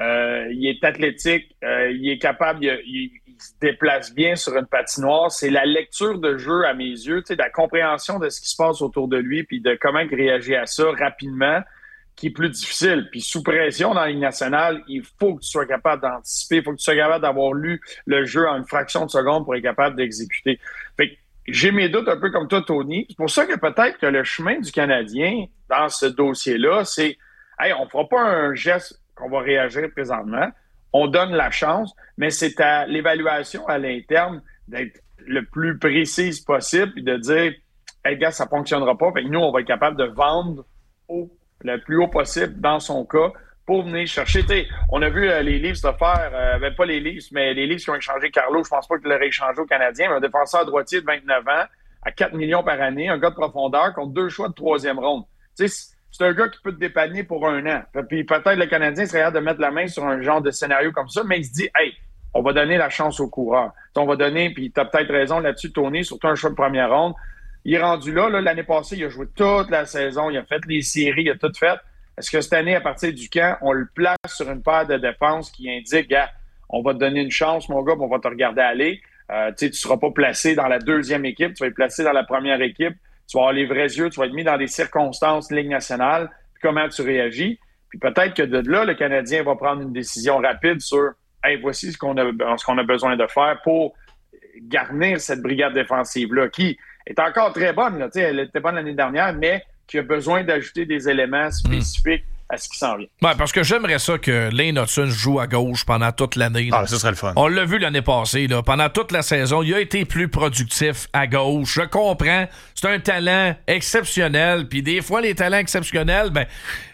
Il est athlétique, il est capable, il se déplace bien sur une patinoire. C'est la lecture de jeu à mes yeux, tu sais, la compréhension de ce qui se passe autour de lui puis de comment il réagit à ça rapidement qui est plus difficile. Puis sous pression dans la Ligue nationale, il faut que tu sois capable d'anticiper, il faut que tu sois capable d'avoir lu le jeu en une fraction de seconde pour être capable d'exécuter. Fait que j'ai mes doutes un peu comme toi, Tony. C'est pour ça que peut-être que le chemin du Canadien dans ce dossier-là, c'est « Hey, on fera pas un geste qu'on va réagir présentement. On donne la chance, mais c'est à l'évaluation à l'interne d'être le plus précise possible et de dire « Hey, gars, ça fonctionnera pas. » Fait que nous, on va être capable de vendre le plus haut possible dans son cas pour venir chercher. T'sais, on a vu les Leafs le faire, pas les Leafs, mais les Leafs qui ont échangé Carlo, je pense pas qu'ils l'auraient échangé au Canadien, mais un défenseur droitier de 29 ans à 4 millions par année, un gars de profondeur contre 2 choix de 3e ronde. Tu sais, c'est un gars qui peut te dépanner pour 1 an. Puis peut-être le Canadien serait hâte de mettre la main sur un genre de scénario comme ça, mais il se dit, hey, on va donner la chance aux coureurs. On va donner, puis tu as peut-être raison là-dessus, Tony, surtout un choix de 1re ronde. Il est rendu là, l'année passée, il a joué toute la saison, il a fait les séries, il a tout fait. Est-ce que cette année, à partir du camp, on le place sur une paire de défense qui indique, gars, on va te donner une chance, mon gars, on va te regarder aller. Tu ne seras pas placé dans la 2e équipe, tu vas être placé dans la 1re équipe. Tu vas avoir les vrais yeux, tu vas être mis dans des circonstances Ligue nationale, puis comment tu réagis. Puis peut-être que de là, le Canadien va prendre une décision rapide sur « Hey, voici ce qu'on a besoin de faire pour garnir cette brigade défensive-là, qui est encore très bonne. Là, elle était bonne l'année dernière, mais qui a besoin d'ajouter des éléments spécifiques à ce qui s'en vient. Ouais, parce que j'aimerais ça que Lane Hudson joue à gauche pendant toute l'année. Ah, ça serait le fun. On l'a vu l'année passée, là. Pendant toute la saison, il a été plus productif à gauche. Je comprends, c'est un talent exceptionnel, puis des fois, les talents exceptionnels, ben,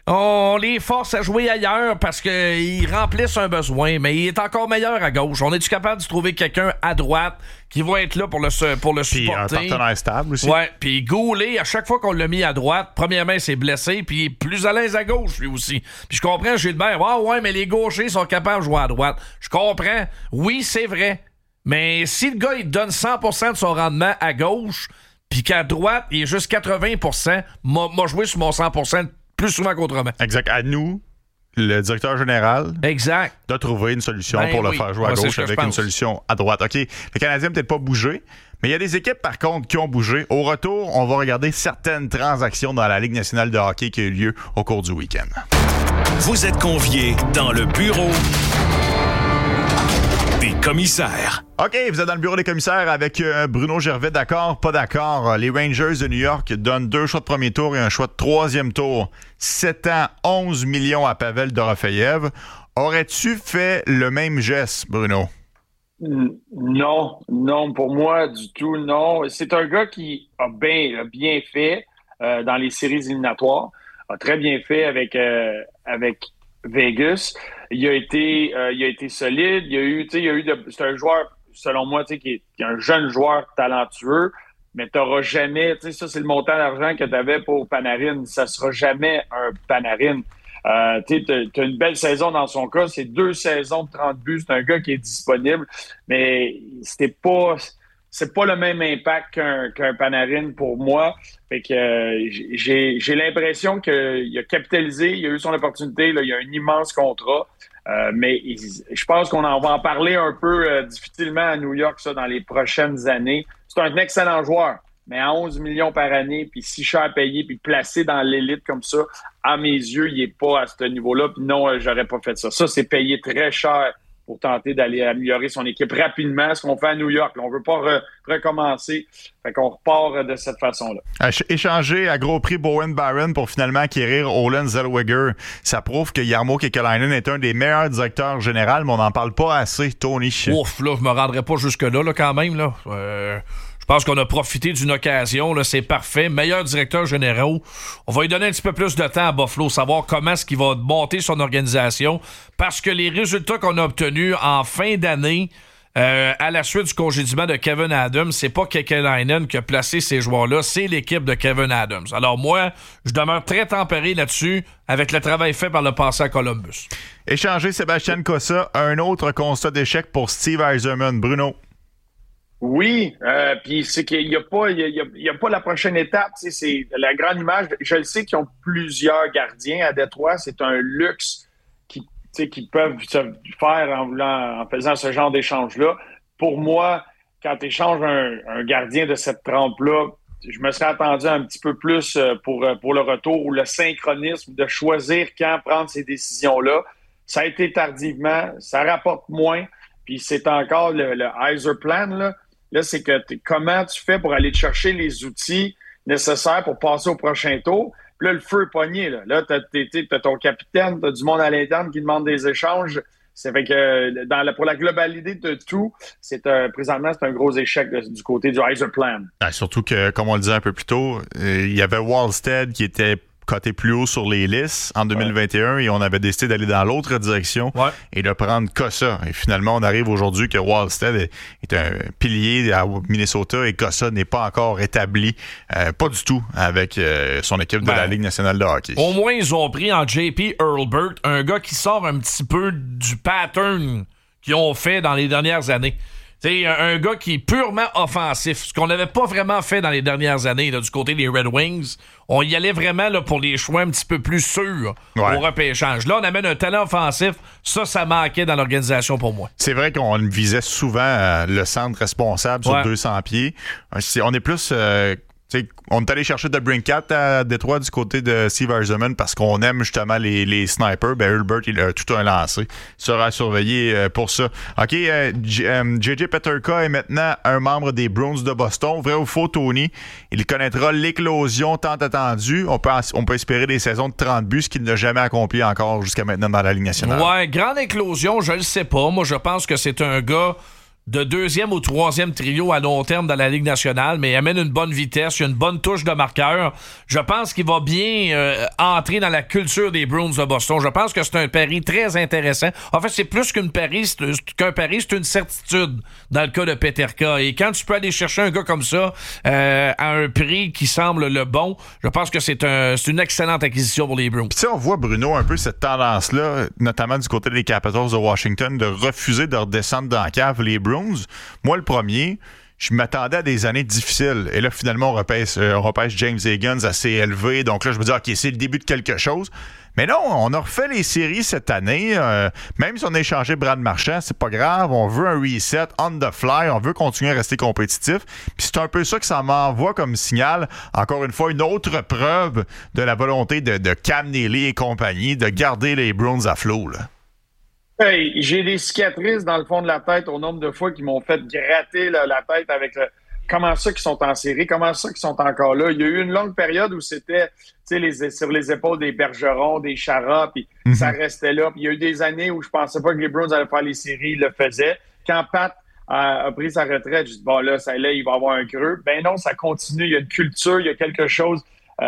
on les force à jouer ailleurs parce qu'ils remplissent un besoin, mais il est encore meilleur à gauche. On est-tu capable de trouver quelqu'un à droite qui va être là pour le supporter? Puis un partenaire stable aussi. Ouais, puis Goulet, à chaque fois qu'on l'a mis à droite, premièrement, il s'est blessé, puis il est plus à l'aise à gauche, lui aussi. Puis je comprends, Gilbert, ouais, mais les gauchers sont capables de jouer à droite. Je comprends. Oui, c'est vrai. Mais si le gars, il donne 100% de son rendement à gauche, puis qu'à droite, il est juste 80%, m'a joué sur mon 100% plus souvent qu'autrement. Exact. À nous, le directeur général doit trouver une solution pour le faire jouer à gauche avec une solution à droite. OK, le Canadien n'a peut-être pas bougé, mais il y a des équipes, par contre, qui ont bougé. Au retour, on va regarder certaines transactions dans la Ligue nationale de hockey qui a eu lieu au cours du week-end. Vous êtes conviés dans le bureau des commissaires. OK, vous êtes dans le bureau des commissaires avec Bruno Gervais. D'accord, pas d'accord. Les Rangers de New York donnent 2 choix de premier tour et un choix de troisième tour. 7 ans, 11 millions à Pavel Dorofeyev. Aurais-tu fait le même geste, Bruno? Non, pour moi, du tout, non. C'est un gars qui a bien fait dans les séries éliminatoires. A très bien fait avec Vegas. Il a été solide. C'est un joueur, selon moi, qui est un jeune joueur talentueux, mais tu n'auras jamais, ça c'est le montant d'argent que tu avais pour Panarin. Ça sera jamais un Panarin. Tu as une belle saison dans son cas. C'est 2 saisons de 30 buts. C'est un gars qui est disponible, mais c'est pas le même impact qu'un Panarin pour moi. Fait que j'ai l'impression qu'il a capitalisé, il a eu son opportunité, là, il a un immense contrat. Mais je pense qu'on va en parler un peu difficilement à New York ça, dans les prochaines années. C'est un excellent joueur, mais à 11 millions par année, puis si cher à payer, puis placé dans l'élite comme ça, à mes yeux, il n'est pas à ce niveau-là. Puis non, j'aurais pas fait ça. Ça, c'est payé très cher pour tenter d'aller améliorer son équipe rapidement, ce qu'on fait à New York. Là, on ne veut pas recommencer. Fait qu'on repart de cette façon-là. Échanger à gros prix Bowen Barron pour finalement acquérir Olen Zellweger, ça prouve que Jarmo Kekalainen est un des meilleurs directeurs généraux, mais on n'en parle pas assez, Tony. Ouf, là, je me rendrai pas jusque-là là, quand même. Là. Je pense qu'on a profité d'une occasion, là, c'est parfait. Meilleur directeur général. On va lui donner un petit peu plus de temps à Buffalo, savoir comment est-ce qu'il va monter son organisation, parce que les résultats qu'on a obtenus en fin d'année, à la suite du congédiement de Kevin Adams, c'est pas Kekalainen qui a placé ces joueurs-là, c'est l'équipe de Kevin Adams. Alors moi, je demeure très tempéré là-dessus avec le travail fait par le passé à Columbus. Échanger Sébastien Cossa, un autre constat d'échec pour Steve Yzerman. Bruno? Oui, puis c'est qu'il n'y a pas la prochaine étape. C'est la grande image. Je le sais qu'ils ont plusieurs gardiens à Détroit. C'est un luxe qu'ils peuvent se faire en faisant ce genre d'échange-là. Pour moi, quand tu échanges un gardien de cette trempe-là, je me serais attendu un petit peu plus pour le retour ou le synchronisme de choisir quand prendre ces décisions-là. Ça a été tardivement, ça rapporte moins. Puis c'est encore le Yzer Plan, là. Là, c'est que comment tu fais pour aller te chercher les outils nécessaires pour passer au prochain tour. Puis là, le feu est pogné. Là, t'as ton capitaine, t'as du monde à l'interne qui demande des échanges. Ça fait que pour la globalité de tout, présentement, c'est un gros échec du côté du Yzer Plan. Surtout que, comme on le disait un peu plus tôt, il y avait Wallstead qui était coté plus haut sur les listes en 2021 et on avait décidé d'aller dans l'autre direction et de prendre Cossa. Et finalement, on arrive aujourd'hui que Wallstead est un pilier à Minnesota et Cossa n'est pas encore établi, pas du tout, avec son équipe de la Ligue nationale de hockey. Au moins, ils ont pris en JP Hurlburt, un gars qui sort un petit peu du pattern qu'ils ont fait dans les dernières années. C'est un gars qui est purement offensif, ce qu'on n'avait pas vraiment fait dans les dernières années là, du côté des Red Wings. On y allait vraiment là, pour les choix un petit peu plus sûrs au repêchage. Là, on amène un talent offensif. Ça manquait dans l'organisation pour moi. C'est vrai qu'on visait souvent le centre responsable sur 200 pieds. On est plus... on est allé chercher de Brinkat à Détroit du côté de Steve Yzerman parce qu'on aime justement les snipers. Hurlburt, il a tout un lancé. Il sera surveillé pour ça. OK, JJ Peterka est maintenant un membre des Bruins de Boston. Vrai ou faux, Tony? Il connaîtra l'éclosion tant attendue. On peut espérer des saisons de 30 buts, ce qu'il n'a jamais accompli encore jusqu'à maintenant dans la Ligue nationale. Ouais, grande éclosion, je le sais pas. Moi, je pense que c'est un gars de deuxième ou troisième trio à long terme dans la Ligue nationale, mais il amène une bonne vitesse, il a une bonne touche de marqueur. Je pense qu'il va bien entrer dans la culture des Bruins de Boston. Je pense que c'est un pari très intéressant. En fait, c'est plus qu'un pari, c'est une certitude dans le cas de Peterka. Et quand tu peux aller chercher un gars comme ça à un prix qui semble le bon, je pense que c'est une excellente acquisition pour les Bruins. Puis tu sais, on voit, Bruno, un peu cette tendance-là, notamment du côté des Capitals de Washington, de refuser de redescendre dans la cave les Bruins. Moi, le premier, je m'attendais à des années difficiles. Et là, finalement, on repêche James Higgins assez élevé. Donc là, je me dis, OK, c'est le début de quelque chose. Mais non, on a refait les séries cette année. Même si on a échangé Brad Marchand, c'est pas grave. On veut un reset on the fly. On veut continuer à rester compétitif. Puis c'est un peu ça que ça m'envoie comme signal. Encore une fois, une autre preuve de la volonté de Cam Neely et compagnie de garder les Bruins à flot, là. Hey, j'ai des cicatrices dans le fond de la tête au nombre de fois qu'ils m'ont fait gratter là, la tête avec comment ça qu'ils sont en série, comment ça qu'ils sont encore là. Il y a eu une longue période où c'était sur les épaules des Bergerons, des Chara, puis ça restait là. Puis il y a eu des années où je pensais pas que les Bruins allaient faire les séries, ils le faisaient. Quand Pat a pris sa retraite, je dis bon là, il va avoir un creux. Ben non, ça continue. Il y a une culture, il y a quelque chose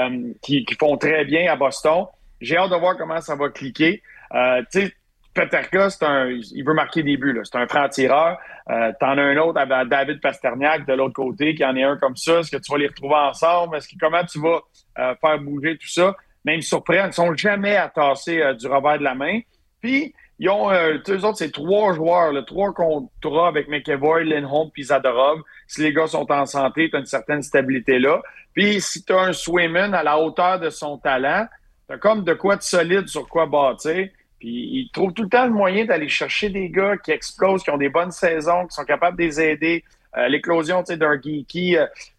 qui font très bien à Boston. J'ai hâte de voir comment ça va cliquer. Tu sais, Peterka, il veut marquer des buts. Là. C'est un franc-tireur. T'en as un autre à David Pasternak de l'autre côté, qui en est un comme ça. Est-ce que tu vas les retrouver ensemble? Comment tu vas faire bouger tout ça? Même surprenant, ils ne sont jamais à tasser du revers de la main. Puis, ils ont, eux autres, c'est 3 joueurs, 3 contrats avec McEvoy, Lindholm puis Zadorov. Si les gars sont en santé, tu as une certaine stabilité là. Puis, si tu as un Swayman à la hauteur de son talent, tu as comme de quoi de solide sur quoi bâtir. Puis ils trouvent tout le temps le moyen d'aller chercher des gars qui explosent, qui ont des bonnes saisons, qui sont capables de les aider. L'éclosion d'un Geeky,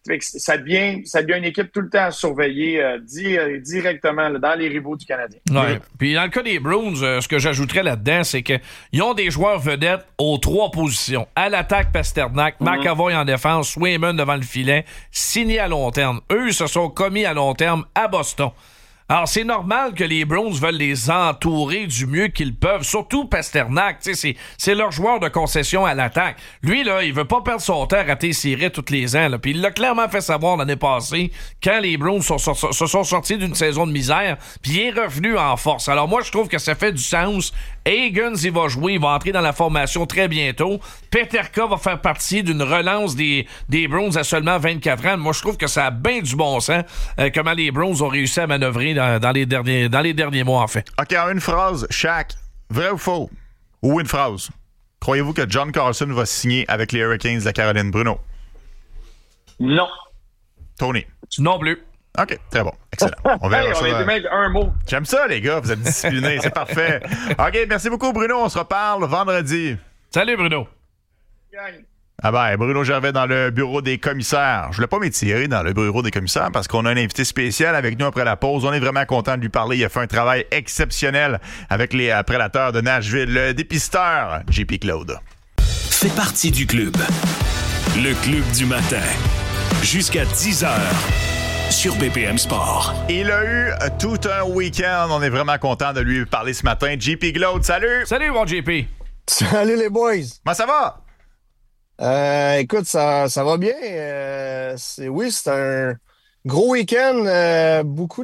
ça devient une équipe tout le temps à surveiller directement là, dans les rivaux du Canadien. Ouais. Puis dans le cas des Bruins, ce que j'ajouterais là-dedans, c'est qu'ils ont des joueurs vedettes aux 3 positions. À l'attaque, Pasternak, McAvoy en défense, Swayman devant le filet, signés à long terme. Eux se sont commis à long terme à Boston. Alors, c'est normal que les Bruins veulent les entourer du mieux qu'ils peuvent, surtout Pasternak. C'est leur joueur de concession à l'attaque. Lui, là, il veut pas perdre son temps à rater ses raies tous les ans. Là. Puis il l'a clairement fait savoir l'année passée, quand les Bruins se sont sortis d'une saison de misère, puis il est revenu en force. Alors moi, je trouve que ça fait du sens. Higgins, il va jouer, il va entrer dans la formation très bientôt. Peterka va faire partie d'une relance des Bruins à seulement 24 ans. Moi, je trouve que ça a bien du bon sens comment les Bruins ont réussi à manœuvrer dans les derniers mois, en fait. OK, en une phrase, Shaq, vrai ou faux? Ou une phrase. Croyez-vous que John Carlson va signer avec les Hurricanes de la Caroline, Bruno? Non. Tony? Non plus. OK, très bon. Excellent. On verra ça. On est des mecs, un mot. J'aime ça, les gars. Vous êtes disciplinés. C'est parfait. OK, merci beaucoup, Bruno. On se reparle vendredi. Salut, Bruno. Ah ben, Bruno Gervais dans le bureau des commissaires. Je voulais pas m'étirer dans le bureau des commissaires parce qu'on a un invité spécial avec nous après la pause. On est vraiment content de lui parler. Il a fait un travail exceptionnel avec les prédateurs de Nashville. Le dépisteur, JP Claude. Fais partie du club. Le club du matin. Jusqu'à 10h. Sur BPM Sport. Il a eu tout un week-end. On est vraiment content de lui parler ce matin. JP Claude, salut! Salut, mon JP! Salut les boys! Comment ça va? Écoute, ça va bien. C'est un gros week-end. Beaucoup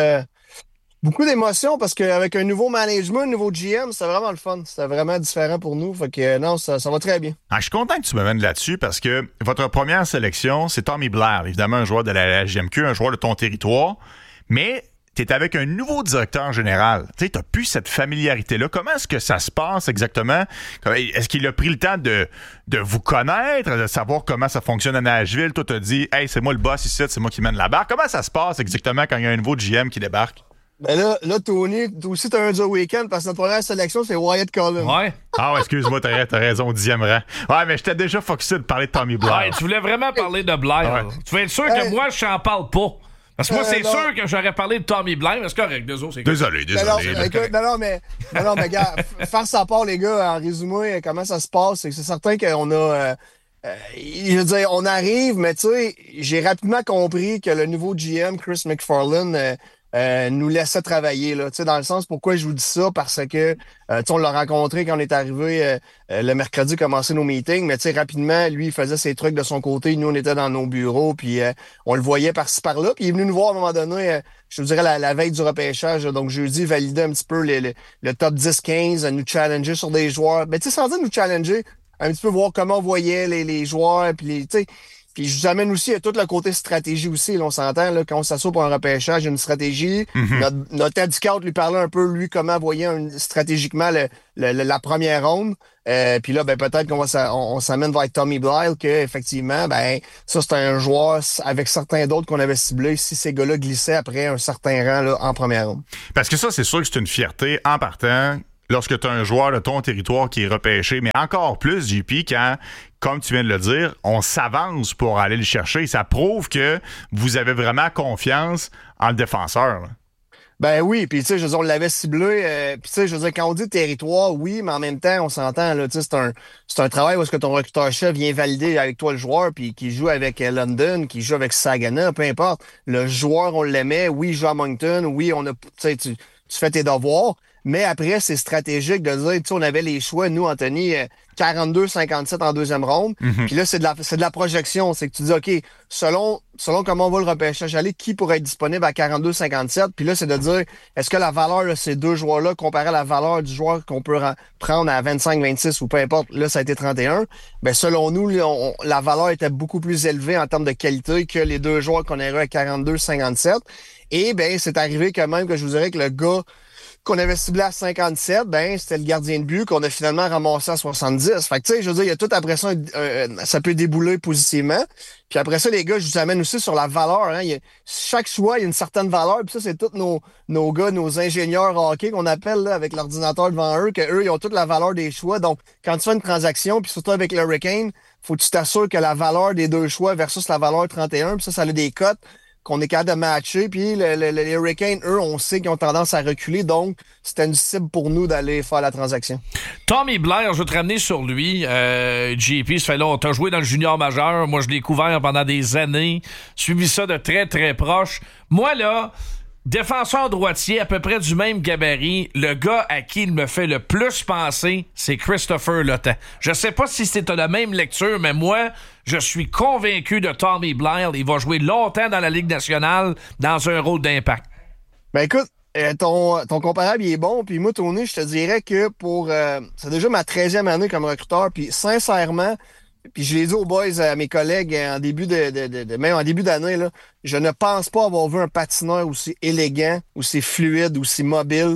d'émotions parce qu'avec un nouveau management, un nouveau GM, c'était vraiment le fun. C'était vraiment différent pour nous. Fait que non, ça va très bien. Ah, je suis content que tu me mènes là-dessus parce que votre première sélection, c'est Tommy Blair, évidemment un joueur de la GMQ, un joueur de ton territoire. Mais t'es avec un nouveau directeur général. Tu sais, t'as plus cette familiarité-là. Comment est-ce que ça se passe exactement? Est-ce qu'il a pris le temps de vous connaître, de savoir comment ça fonctionne à Nashville? Toi, t'as dit, hey, c'est moi le boss ici, c'est moi qui mène la barre. Comment ça se passe exactement quand il y a un nouveau GM qui débarque? Ben là, Tony, toi aussi, t'as un dur week-end parce que notre première sélection, c'est Wyatt Cullen. Ouais. Ah, ouais, excuse-moi, t'as raison, au 10e rang. Ouais, mais j'étais déjà focusé de parler de Tommy Blair. Ouais, tu voulais vraiment parler de Blair. Ouais. Tu veux être sûr que moi, je n'en parle pas. Parce que moi, c'est sûr que j'aurais parlé de Tommy Blair, mais c'est correct, c'est Désolé. Non, mais gars, faire sa part, les gars, en résumé, comment ça se passe, c'est certain qu'on a... je veux dire, on arrive, mais tu sais, j'ai rapidement compris que le nouveau GM, Chris McFarland, nous laissait travailler, là. Tu sais, dans le sens, pourquoi je vous dis ça? Parce que, tu sais, on l'a rencontré quand on est arrivé le mercredi, commencer nos meetings, mais tu sais, rapidement, lui, il faisait ses trucs de son côté. Nous, on était dans nos bureaux, puis on le voyait par-ci, par-là. Puis il est venu nous voir à un moment donné, je vous dirais, la veille du repêchage. Donc, jeudi, valider un petit peu le top 10-15, nous challenger sur des joueurs. Ben, tu sais, sans dire nous challenger, un petit peu voir comment on voyait les joueurs, puis tu sais. Puis je vous amène aussi à tout le côté stratégie aussi. Là, on s'entend, là, quand on s'assoit pour un repêchage, il y a une stratégie. Notre head scout lui parlait un peu, lui, comment voyait stratégiquement la première ronde. Puis là, ben peut-être on s'amène vers Tommy Blyle, que effectivement, ben ça, c'est un joueur avec certains d'autres qu'on avait ciblés si ces gars-là glissaient après un certain rang là, en première ronde. Parce que ça, c'est sûr que c'est une fierté en partant lorsque tu as un joueur de ton territoire qui est repêché, mais encore plus, JP, quand, comme tu viens de le dire, on s'avance pour aller le chercher. Ça prouve que vous avez vraiment confiance en le défenseur, là. Ben oui, puis tu sais, je veux dire, on l'avait ciblé, puis tu sais, je veux dire, quand on dit territoire, oui, mais en même temps, on s'entend, là, tu sais, c'est un travail où est-ce que ton recruteur-chef vient valider avec toi le joueur, puis qui joue avec London, qui joue avec Saginaw, peu importe. Le joueur, on l'aimait, oui, il joue à Moncton, oui, tu sais, tu fais tes devoirs. Mais après, c'est stratégique de dire, tu sais, on avait les choix, nous, Anthony, 42-57 en deuxième ronde. Puis là, c'est de la projection. C'est que tu dis, OK, selon comment on va le repêchage aller, qui pourrait être disponible à 42-57? Puis là, c'est de dire, est-ce que la valeur de ces deux joueurs-là, comparée à la valeur du joueur qu'on peut prendre à 25-26 ou peu importe, là, ça a été 31. Ben, selon nous, là, la valeur était beaucoup plus élevée en termes de qualité que les deux joueurs qu'on aurait à 42-57. Et ben, c'est arrivé quand même que je vous dirais que le gars qu'on avait ciblé à 57, ben c'était le gardien de but qu'on a finalement ramassé à 70. Fait que tu sais, je veux dire, il y a tout après ça, ça peut débouler positivement. Puis après ça, les gars, je vous amène aussi sur la valeur. Hein. Chaque choix, il y a une certaine valeur. Puis ça, c'est tous nos gars, nos ingénieurs hockey qu'on appelle là, avec l'ordinateur devant eux, qu'eux, ils ont toute la valeur des choix. Donc, quand tu fais une transaction, puis surtout avec le Hurricane, faut que tu t'assures que la valeur des deux choix versus la valeur 31, puis ça a des cotes qu'on est capable de matcher. Puis les Hurricanes, eux, on sait qu'ils ont tendance à reculer. Donc, c'était une cible pour nous d'aller faire la transaction. Tommy Blair, je vais te ramener sur lui. JP, ça fait là, t'as joué dans le junior majeur. Moi, je l'ai couvert pendant des années. Suivi ça de très, très proche. Moi, là, défenseur droitier, à peu près du même gabarit, le gars à qui il me fait le plus penser, c'est Christopher Letang. Je sais pas si c'était la même lecture, mais moi, je suis convaincu de Tommy Blyle. Il va jouer longtemps dans la Ligue nationale dans un rôle d'impact. Ben écoute, ton comparable, il est bon. Puis moi, Tony, je te dirais que c'est déjà ma 13e année comme recruteur. Puis sincèrement, puis je l'ai dit aux boys, à mes collègues, en début même en début d'année, là, je ne pense pas avoir vu un patineur aussi élégant, aussi fluide, aussi mobile,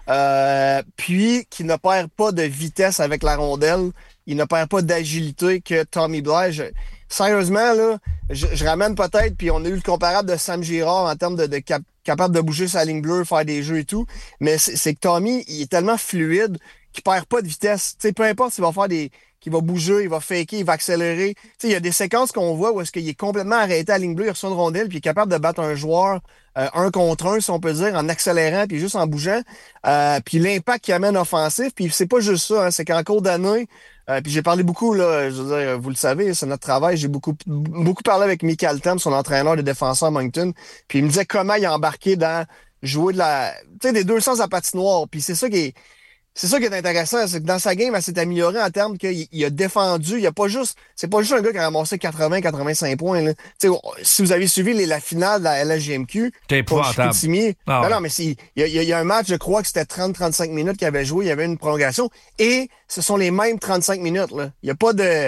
puis qui ne perd pas de vitesse avec la rondelle. Il ne perd pas d'agilité que Tommy Blyle. Sérieusement, là, je ramène peut-être, puis on a eu le comparable de Sam Girard en termes de capable de bouger sa ligne bleue, faire des jeux et tout, mais c'est que Tommy, il est tellement fluide qu'il perd pas de vitesse. Tu sais, peu importe s'il va faire qu'il va bouger, il va faker, il va accélérer. Tu sais, il y a des séquences qu'on voit où est-ce qu'il est complètement arrêté à la ligne bleue, il reçoit une rondelle, puis il est capable de battre un joueur un contre un, si on peut dire, en accélérant, puis juste en bougeant. Puis l'impact qu'il amène offensif, puis c'est pas juste ça, hein, c'est qu'en cours d'année, puis j'ai parlé beaucoup, là, je veux dire, vous le savez, c'est notre travail, j'ai beaucoup parlé avec Michael Tam, son entraîneur de défenseur à Moncton, puis il me disait comment il a embarqué dans jouer tu sais, des deux sens à patinoire, puis c'est ça qui est intéressant, c'est que dans sa game, elle s'est améliorée en termes qu'il a défendu. C'est pas juste un gars qui a ramassé 80-85 points, là. Tu sais, si vous avez suivi la finale de la LHGMQ, t'es épouvantable. Non, mais il y a un match, je crois que c'était 30-35 minutes qu'il avait joué, il y avait une prolongation, et ce sont les mêmes 35 minutes, là. Il y a pas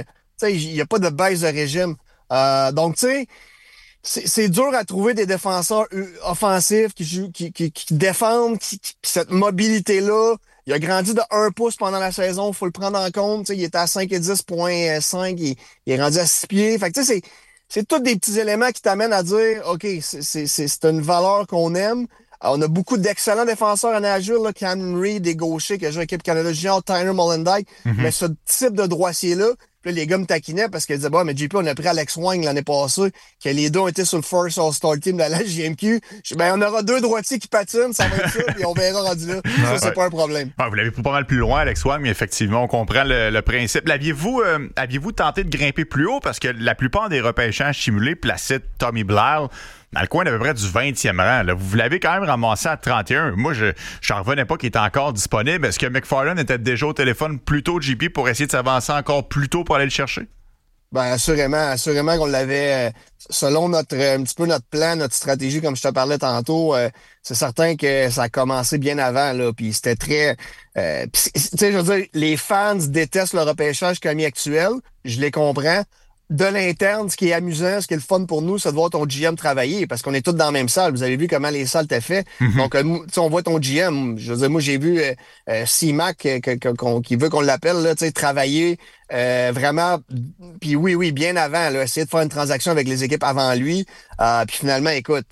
de baisse de régime. Donc, tu sais, c'est dur à trouver des défenseurs offensifs qui défendent, cette mobilité-là. Il a grandi de 1 pouce pendant la saison, faut le prendre en compte. Il était à 5,10,5, il est rendu à 6 pieds. Fait que tu sais, c'est tous des petits éléments qui t'amènent à dire, OK, c'est une valeur qu'on aime. On a beaucoup d'excellents défenseurs à Nashville, là, Cameron Reed, des gauchers qui a joué à l'équipe Canada Junior, Tyler Molendyk. Mais ce type de droitier-là, puis là, les gars me taquinaient parce qu'ils disaient, bah, mais JP, on a pris Alex Wang l'année passée, que les deux ont été sur le first All-Star Team de la JMQ. Ben, on aura 2 droitiers qui patinent, ça va être ça, puis on verra rendu là. Ça, c'est pas un problème. Vous l'avez pris pas mal plus loin, Alex Wang, mais effectivement, on comprend le principe. Aviez-vous tenté de grimper plus haut? Parce que la plupart des repêchages simulés plaçaient Tommy Blyle dans le coin d'à peu près du 20e rang. Là. Vous l'avez quand même ramassé à 31. Moi, je n'en revenais pas qu'il était encore disponible. Est-ce que McFarland était déjà au téléphone plus tôt, JP, pour essayer de s'avancer encore plus tôt pour aller le chercher? Ben assurément qu'on l'avait selon un petit peu notre plan, notre stratégie, comme je te parlais tantôt. C'est certain que ça a commencé bien avant là, puis c'était très. Tu sais, je veux dire, les fans détestent le repêchage comme actuel. Je les comprends. De l'interne, ce qui est amusant, ce qui est le fun pour nous, c'est de voir ton GM travailler, parce qu'on est tous dans la même salle. Vous avez vu comment les salles étaient faites. Donc, on voit ton GM. Je veux dire, moi, j'ai vu C-Mac qui veut qu'on l'appelle là, travailler vraiment. Puis oui, bien avant, là, essayer de faire une transaction avec les équipes avant lui. Puis finalement, écoute,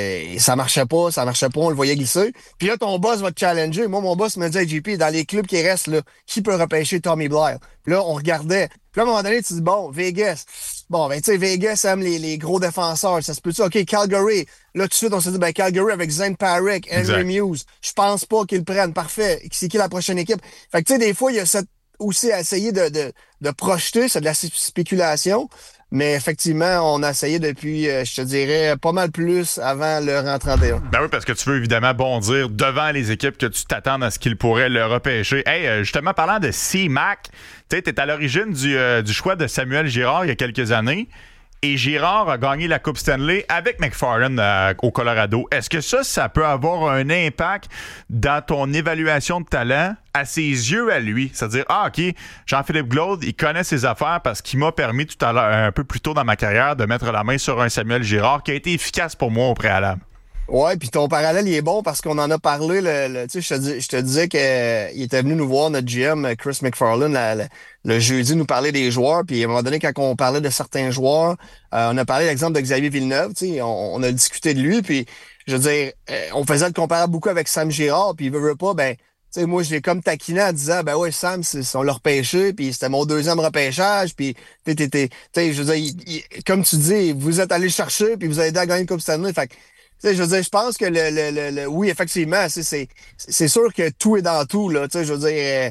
ça marchait pas, on le voyait glisser. Puis là, ton boss va te challenger. Moi, mon boss me dit, hey, JP, dans les clubs qui restent, là, qui peut repêcher Tommy Blair? Puis là, on regardait. Puis là, à un moment donné, tu dis, bon, Vegas. Bon, ben, tu sais, Vegas aime les gros défenseurs. Ça se peut-tu? OK, Calgary. Là, tout de suite, on s'est dit, ben, Calgary avec Zane Parik, Henry Muse. Je pense pas qu'ils le prennent. Parfait. C'est qui la prochaine équipe? Fait que, tu sais, des fois, il y a cette aussi à essayer de projeter. C'est de la spéculation. Mais effectivement, on a essayé depuis, je te dirais, pas mal plus avant le rang 31. Ben oui, parce que tu veux évidemment bondir devant les équipes que tu t'attends à ce qu'ils pourraient le repêcher. Hey, justement, parlant de C-Mac, tu sais, t'es à l'origine du choix de Samuel Girard il y a quelques années. Et Girard a gagné la Coupe Stanley avec McFarland au Colorado. Est-ce que ça peut avoir un impact dans ton évaluation de talent à ses yeux à lui? C'est-à-dire, OK, Jean-Philippe Glaude, il connaît ses affaires parce qu'il m'a permis tout à l'heure, un peu plus tôt dans ma carrière, de mettre la main sur un Samuel Girard qui a été efficace pour moi au préalable. Ouais, puis ton parallèle, il est bon parce qu'on en a parlé. Tu sais, je te disais qu'il était venu nous voir, notre GM, Chris McFarland, le jeudi, nous parler des joueurs. Puis à un moment donné, quand on parlait de certains joueurs, on a parlé de l'exemple de Xavier Villeneuve. Tu sais, on a discuté de lui. Puis je veux dire, on faisait le comparable beaucoup avec Sam Girard. Puis il veut pas, ben, tu sais, moi, je l'ai comme taquiné en disant, ben ouais, Sam, on l'a repêché. Puis c'était mon deuxième repêchage. Puis tu sais, je veux dire, comme tu dis, vous êtes allé le chercher. Puis vous avez aidé à gagner une Coupe Stanley. Fait que, tu sais, je veux dire, je pense que oui, effectivement, c'est sûr que tout est dans tout, là. Tu sais, je veux dire,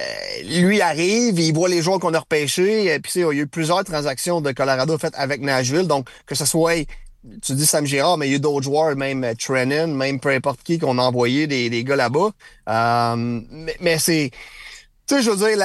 lui arrive, il voit les joueurs qu'on a repêchés, puis il y a eu plusieurs transactions de Colorado faites avec Nashville, donc que ce soit, tu dis Sam Girard, mais il y a eu d'autres joueurs, même Trennan, même peu importe qui qu'on a envoyé des gars là-bas. Mais c'est, tu sais, je veux dire,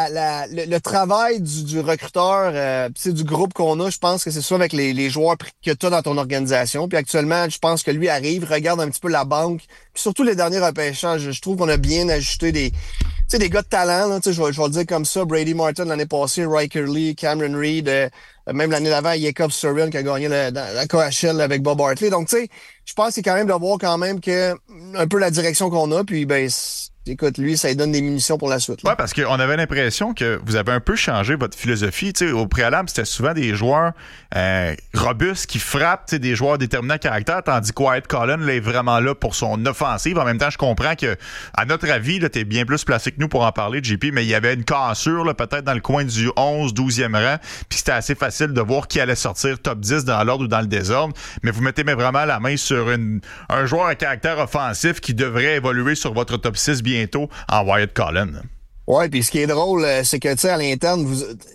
le travail du recruteur, du groupe qu'on a, je pense que c'est ça avec les joueurs que tu as dans ton organisation. Puis actuellement, je pense que lui arrive, regarde un petit peu la banque, puis surtout les derniers repêchages. Je trouve qu'on a bien ajusté des gars de talent, là, je vais le dire comme ça. Brady Martin l'année passée, Riker Lee, Cameron Reed, même l'année d'avant, Jacob Surville qui a gagné la KHL avec Bob Hartley. Donc, tu sais, je pense que c'est quand même de voir quand même que un peu la direction qu'on a, puis ben écoute, lui, ça lui donne des munitions pour la suite. Oui, parce qu'on avait l'impression que vous avez un peu changé votre philosophie. T'sais, au préalable, c'était souvent des joueurs robustes qui frappent, des joueurs déterminants à caractère, tandis que Wyatt Cullen là, est vraiment là pour son offensive. En même temps, je comprends que, à notre avis, tu es bien plus placé que nous pour en parler, JP, mais il y avait une cassure là, peut-être dans le coin du 11, 12e rang, puis c'était assez facile de voir qui allait sortir top 10 dans l'ordre ou dans le désordre. Mais vous mettez vraiment la main sur un joueur à caractère offensif qui devrait évoluer sur votre top 6 bientôt en Wyatt Cullen. Ouais, puis ce qui est drôle, c'est que, tu sais, à l'interne,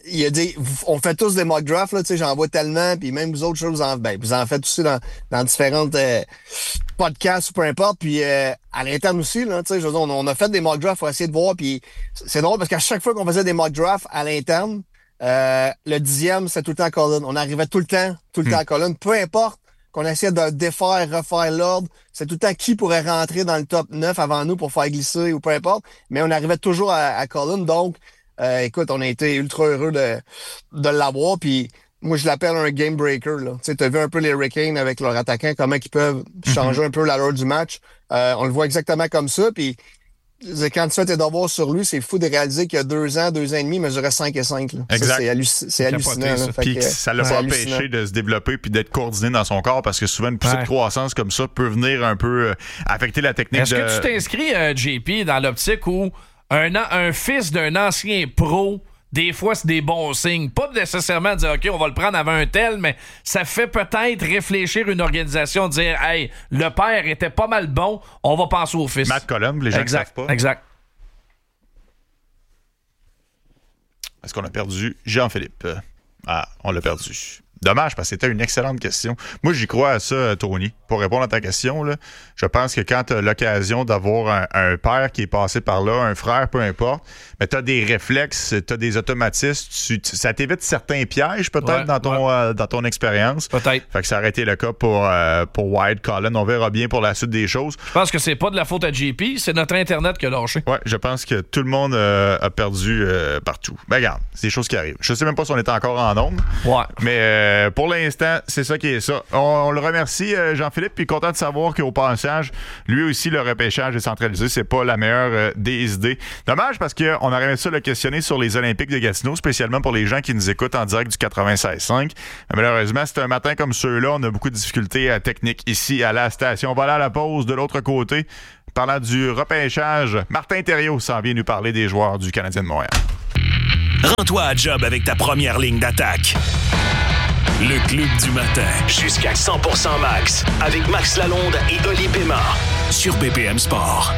on fait tous des mock drafts, là, tu sais, j'en vois tellement, puis même vous autres choses, vous en faites aussi dans différentes podcasts ou peu importe, puis à l'interne aussi, là, tu sais, je veux dire, on a fait des mock drafts pour essayer de voir, puis c'est drôle parce qu'à chaque fois qu'on faisait des mock drafts à l'interne, le 10e, c'était tout le temps à Cullen. On arrivait tout le temps à Cullen, peu importe qu'on essayait de défaire, refaire l'ordre. C'est tout le temps qui pourrait rentrer dans le top 9 avant nous pour faire glisser ou peu importe. Mais on arrivait toujours à Cullen. Donc, écoute, on a été ultra heureux de l'avoir. Puis moi, je l'appelle un game breaker. Tu sais, t'as vu un peu les Hurricanes avec leurs attaquants, comment ils peuvent changer un peu l'allure du match. On le voit exactement comme ça. Puis quand tu fais tes devoirs sur lui, c'est fou de réaliser qu'il y a 2 ans et demi, il mesurait 5 et 5. Là. Exact. Ça, c'est hallucinant. Puis ça l'a pas empêché de se développer puis d'être coordonné dans son corps parce que souvent une poussée de croissance comme ça peut venir un peu affecter la technique. Est-ce que tu t'inscris, JP, dans l'optique où un fils d'un ancien pro, des fois, c'est des bons signes. Pas nécessairement dire, OK, on va le prendre avant un tel, mais ça fait peut-être réfléchir une organisation, dire, hey, le père était pas mal bon, on va penser au fils. Matt Cullen, les gens ne savent pas. Exact. Est-ce qu'on a perdu Jean-Philippe? Ah, on l'a perdu. Dommage, parce que c'était une excellente question. Moi, j'y crois à ça, Tony. Pour répondre à ta question, là, je pense que quand tu as l'occasion d'avoir un père qui est passé par là, un frère, peu importe, mais tu as des réflexes, tu as des automatismes, ça t'évite certains pièges peut-être dans ton expérience. Peut-être. Fait que ça aurait été le cas pour White, Colin. On verra bien pour la suite des choses. Je pense que c'est pas de la faute à JP, c'est notre Internet qui a lâché. Ouais, je pense que tout le monde a perdu partout. Ben regarde, c'est des choses qui arrivent. Je sais même pas si on est encore en ondes. Ouais. Mais pour l'instant, c'est ça qui est ça. On le remercie, Jean-Philippe, puis content de savoir qu'au passage, lui aussi, le repêchage est centralisé. C'est pas la meilleure des idées. Dommage parce qu'on aurait aimé ça le questionner sur les Olympiques de Gatineau, spécialement pour les gens qui nous écoutent en direct du 96.5. Malheureusement, c'est un matin comme ceux-là. On a beaucoup de difficultés techniques ici à la station. On va aller à la pause de l'autre côté. Parlant du repêchage, Martin Thériault s'en vient nous parler des joueurs du Canadien de Montréal. Rends-toi à job avec ta première ligne d'attaque. Le Club du matin. Jusqu'à 100% max. Avec Max Lalonde et Oli Pema. Sur BPM Sport.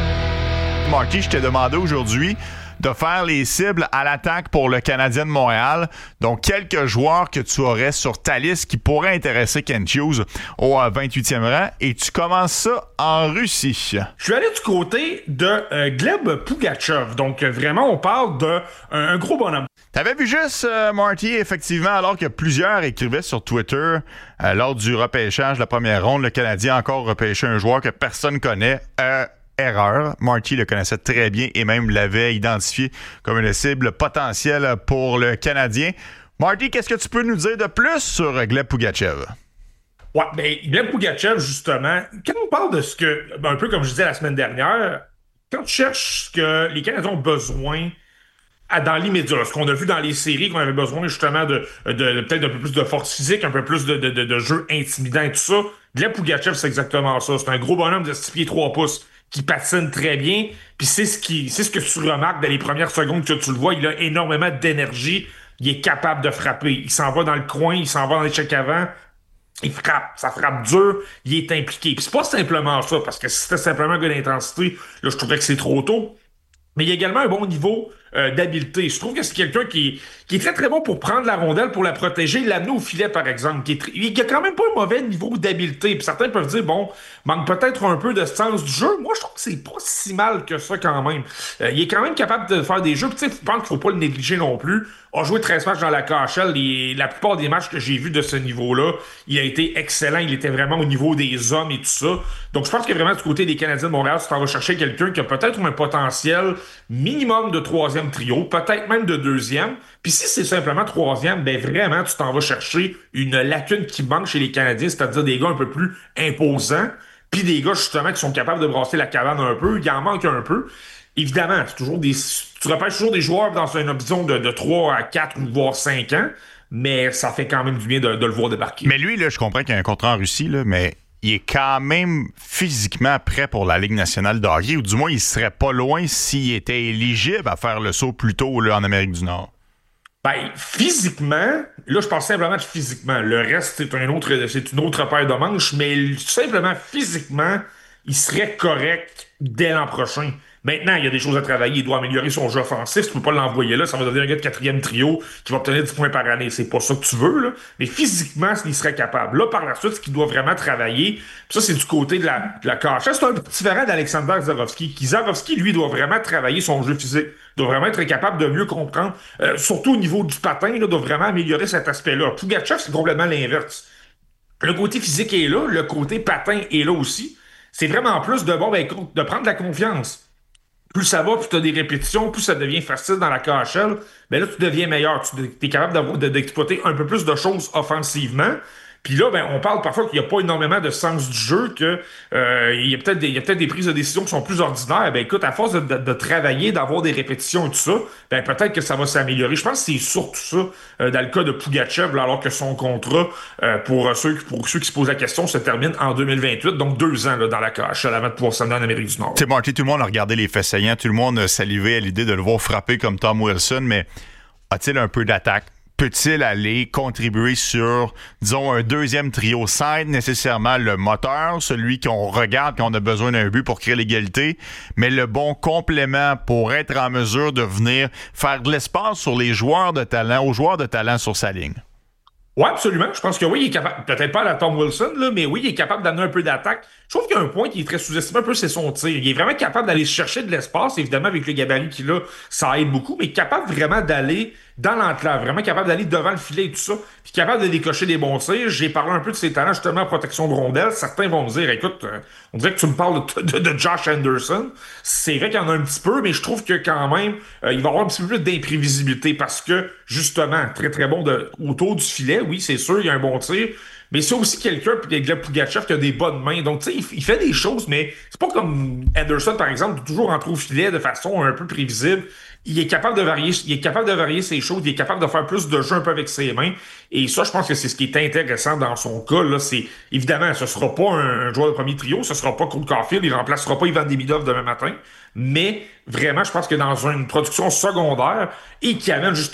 Marty, je t'ai demandé aujourd'hui de faire les cibles à l'attaque pour le Canadien de Montréal. Donc, quelques joueurs que tu aurais sur ta liste qui pourraient intéresser Kent Hughes au 28e rang. Et tu commences ça en Russie. Je suis allé du côté de Gleb Pugachev. Donc, vraiment, on parle d'un gros bonhomme. T'avais vu juste, Marty, effectivement, alors que plusieurs écrivaient sur Twitter lors du repêchage de la première ronde, le Canadien a encore repêché un joueur que personne connaît. Erreur. Marty le connaissait très bien et même l'avait identifié comme une cible potentielle pour le Canadien. Marty, qu'est-ce que tu peux nous dire de plus sur Gleb Pugachev? Ouais, mais Gleb Pugachev, justement, quand on parle de ce que, un peu comme je disais la semaine dernière, quand tu cherches ce que les Canadiens ont besoin dans l'immédiat, ce qu'on a vu dans les séries, qu'on avait besoin justement de peut-être un peu plus de force physique, un peu plus de jeu intimidant et tout ça, Gleb Pugachev, c'est exactement ça. C'est un gros bonhomme de 6 pieds 3 pouces. Qui patine très bien, puis c'est ce que tu remarques dans les premières secondes que tu le vois, il a énormément d'énergie, il est capable de frapper, il s'en va dans le coin, il s'en va dans l'échec avant, il frappe, ça frappe dur, il est impliqué. Puis c'est pas simplement ça, parce que si c'était simplement un gars d'intensité, là je trouvais que c'est trop tôt, mais il y a également un bon niveau d'habileté. Je trouve que c'est quelqu'un qui est très très bon pour prendre la rondelle, pour la protéger, l'amener au filet par exemple. Il a quand même pas un mauvais niveau d'habileté. Puis certains peuvent dire bon, manque peut-être un peu de sens du jeu. Moi je trouve que c'est pas si mal que ça quand même. Il est quand même capable de faire des jeux. Puis tu sais, je pense qu'il faut pas le négliger non plus. A joué 13 matchs dans la KHL. La plupart des matchs que j'ai vus de ce niveau-là, il a été excellent. Il était vraiment au niveau des hommes et tout ça. Donc je pense que vraiment du côté des Canadiens de Montréal, tu t'en vas chercher quelqu'un qui a peut-être un potentiel minimum de 3e trio, peut-être même de 2e. Puis si c'est simplement 3e, ben vraiment, tu t'en vas chercher une lacune qui manque chez les Canadiens, c'est-à-dire des gars un peu plus imposants, puis des gars justement qui sont capables de brasser la cabane un peu. Il en manque un peu. Évidemment, c'est toujours tu repêches toujours des joueurs dans une option de 3 à 4 ou voire 5 ans, mais ça fait quand même du bien de le voir débarquer. Mais lui, là, je comprends qu'il y a un contrat en Russie, là, mais il est quand même physiquement prêt pour la Ligue nationale de hockey, ou du moins, il serait pas loin s'il était éligible à faire le saut plus tôt là, en Amérique du Nord. Ben, physiquement, là, je parle simplement de physiquement. Le reste, c'est une autre paire de manches, mais simplement physiquement, il serait correct dès l'an prochain. Maintenant, il y a des choses à travailler. Il doit améliorer son jeu offensif. Tu peux pas l'envoyer là. Ça va devenir un gars de 4e trio qui va obtenir 10 points par année. C'est pas ça que tu veux, là. Mais physiquement, il serait capable. Là, par la suite, ce qu'il doit vraiment travailler, ça, c'est du côté de la KHL. C'est un petit variant d'Alexander Zarovski. Zarovski, lui, doit vraiment travailler son jeu physique. Il doit vraiment être capable de mieux comprendre. Surtout au niveau du patin, il doit vraiment améliorer cet aspect-là. Pugachev, c'est complètement l'inverse. Le côté physique est là. Le côté patin est là aussi. C'est vraiment plus de prendre de la confiance. Plus ça va, plus tu as des répétitions, plus ça devient facile dans la KHL, ben là, tu deviens meilleur. Tu es capable d'exploiter un peu plus de choses offensivement. Puis là, ben, on parle parfois qu'il n'y a pas énormément de sens du jeu, que il y a peut-être des prises de décision qui sont plus ordinaires. Ben écoute, à force de travailler, d'avoir des répétitions et tout ça, ben peut-être que ça va s'améliorer. Je pense que c'est surtout ça dans le cas de Pugachev, là, alors que son contrat, pour ceux qui se posent la question, se termine en 2028, donc 2 ans là, dans la KHL avant de pouvoir s'amener en Amérique du Nord. Tu sais, Marty, tout le monde a regardé les faits saillants, tout le monde a salivé à l'idée de le voir frapper comme Tom Wilson, mais a-t-il un peu d'attaque? Peut-il aller contribuer sur, disons, un 2e trio sans être nécessairement le moteur, celui qu'on regarde quand on a besoin d'un but pour créer l'égalité, mais le bon complément pour être en mesure de venir faire de l'espace sur les joueurs de talent, aux joueurs de talent sur sa ligne? Oui, absolument. Je pense que oui, il est capable, peut-être pas à la Tom Wilson, là, mais oui, il est capable d'amener un peu d'attaque. Je trouve qu'il y a un point qui est très sous-estimé un peu, c'est son tir. Il est vraiment capable d'aller chercher de l'espace, évidemment, avec le gabarit qu'il a, ça aide beaucoup, mais capable vraiment d'aller dans l'enclave, vraiment capable d'aller devant le filet et tout ça, puis capable de décocher des bons tirs. J'ai parlé un peu de ses talents, justement, en protection de rondelles. Certains vont me dire, écoute, on dirait que tu me parles de Josh Anderson. C'est vrai qu'il y en a un petit peu, mais je trouve que quand même, il va avoir un petit peu plus d'imprévisibilité parce que, justement, très très bon autour du filet, oui, c'est sûr, il y a un bon tir, mais c'est aussi quelqu'un, puis Gleb Pugachev, qui a des bonnes mains. Donc, tu sais, il fait des choses, mais c'est pas comme Anderson, par exemple, toujours rentrer au filet de façon un peu prévisible. Il est capable de varier ses choses, il est capable de faire plus de jeux un peu avec ses mains. Et ça, je pense que c'est ce qui est intéressant dans son cas, là. C'est, évidemment, ce sera pas un joueur de premier trio, ce sera pas Cole Caulfield, il remplacera pas Ivan Demidov demain matin. Mais, vraiment, je pense que dans une production secondaire, et qui amène justement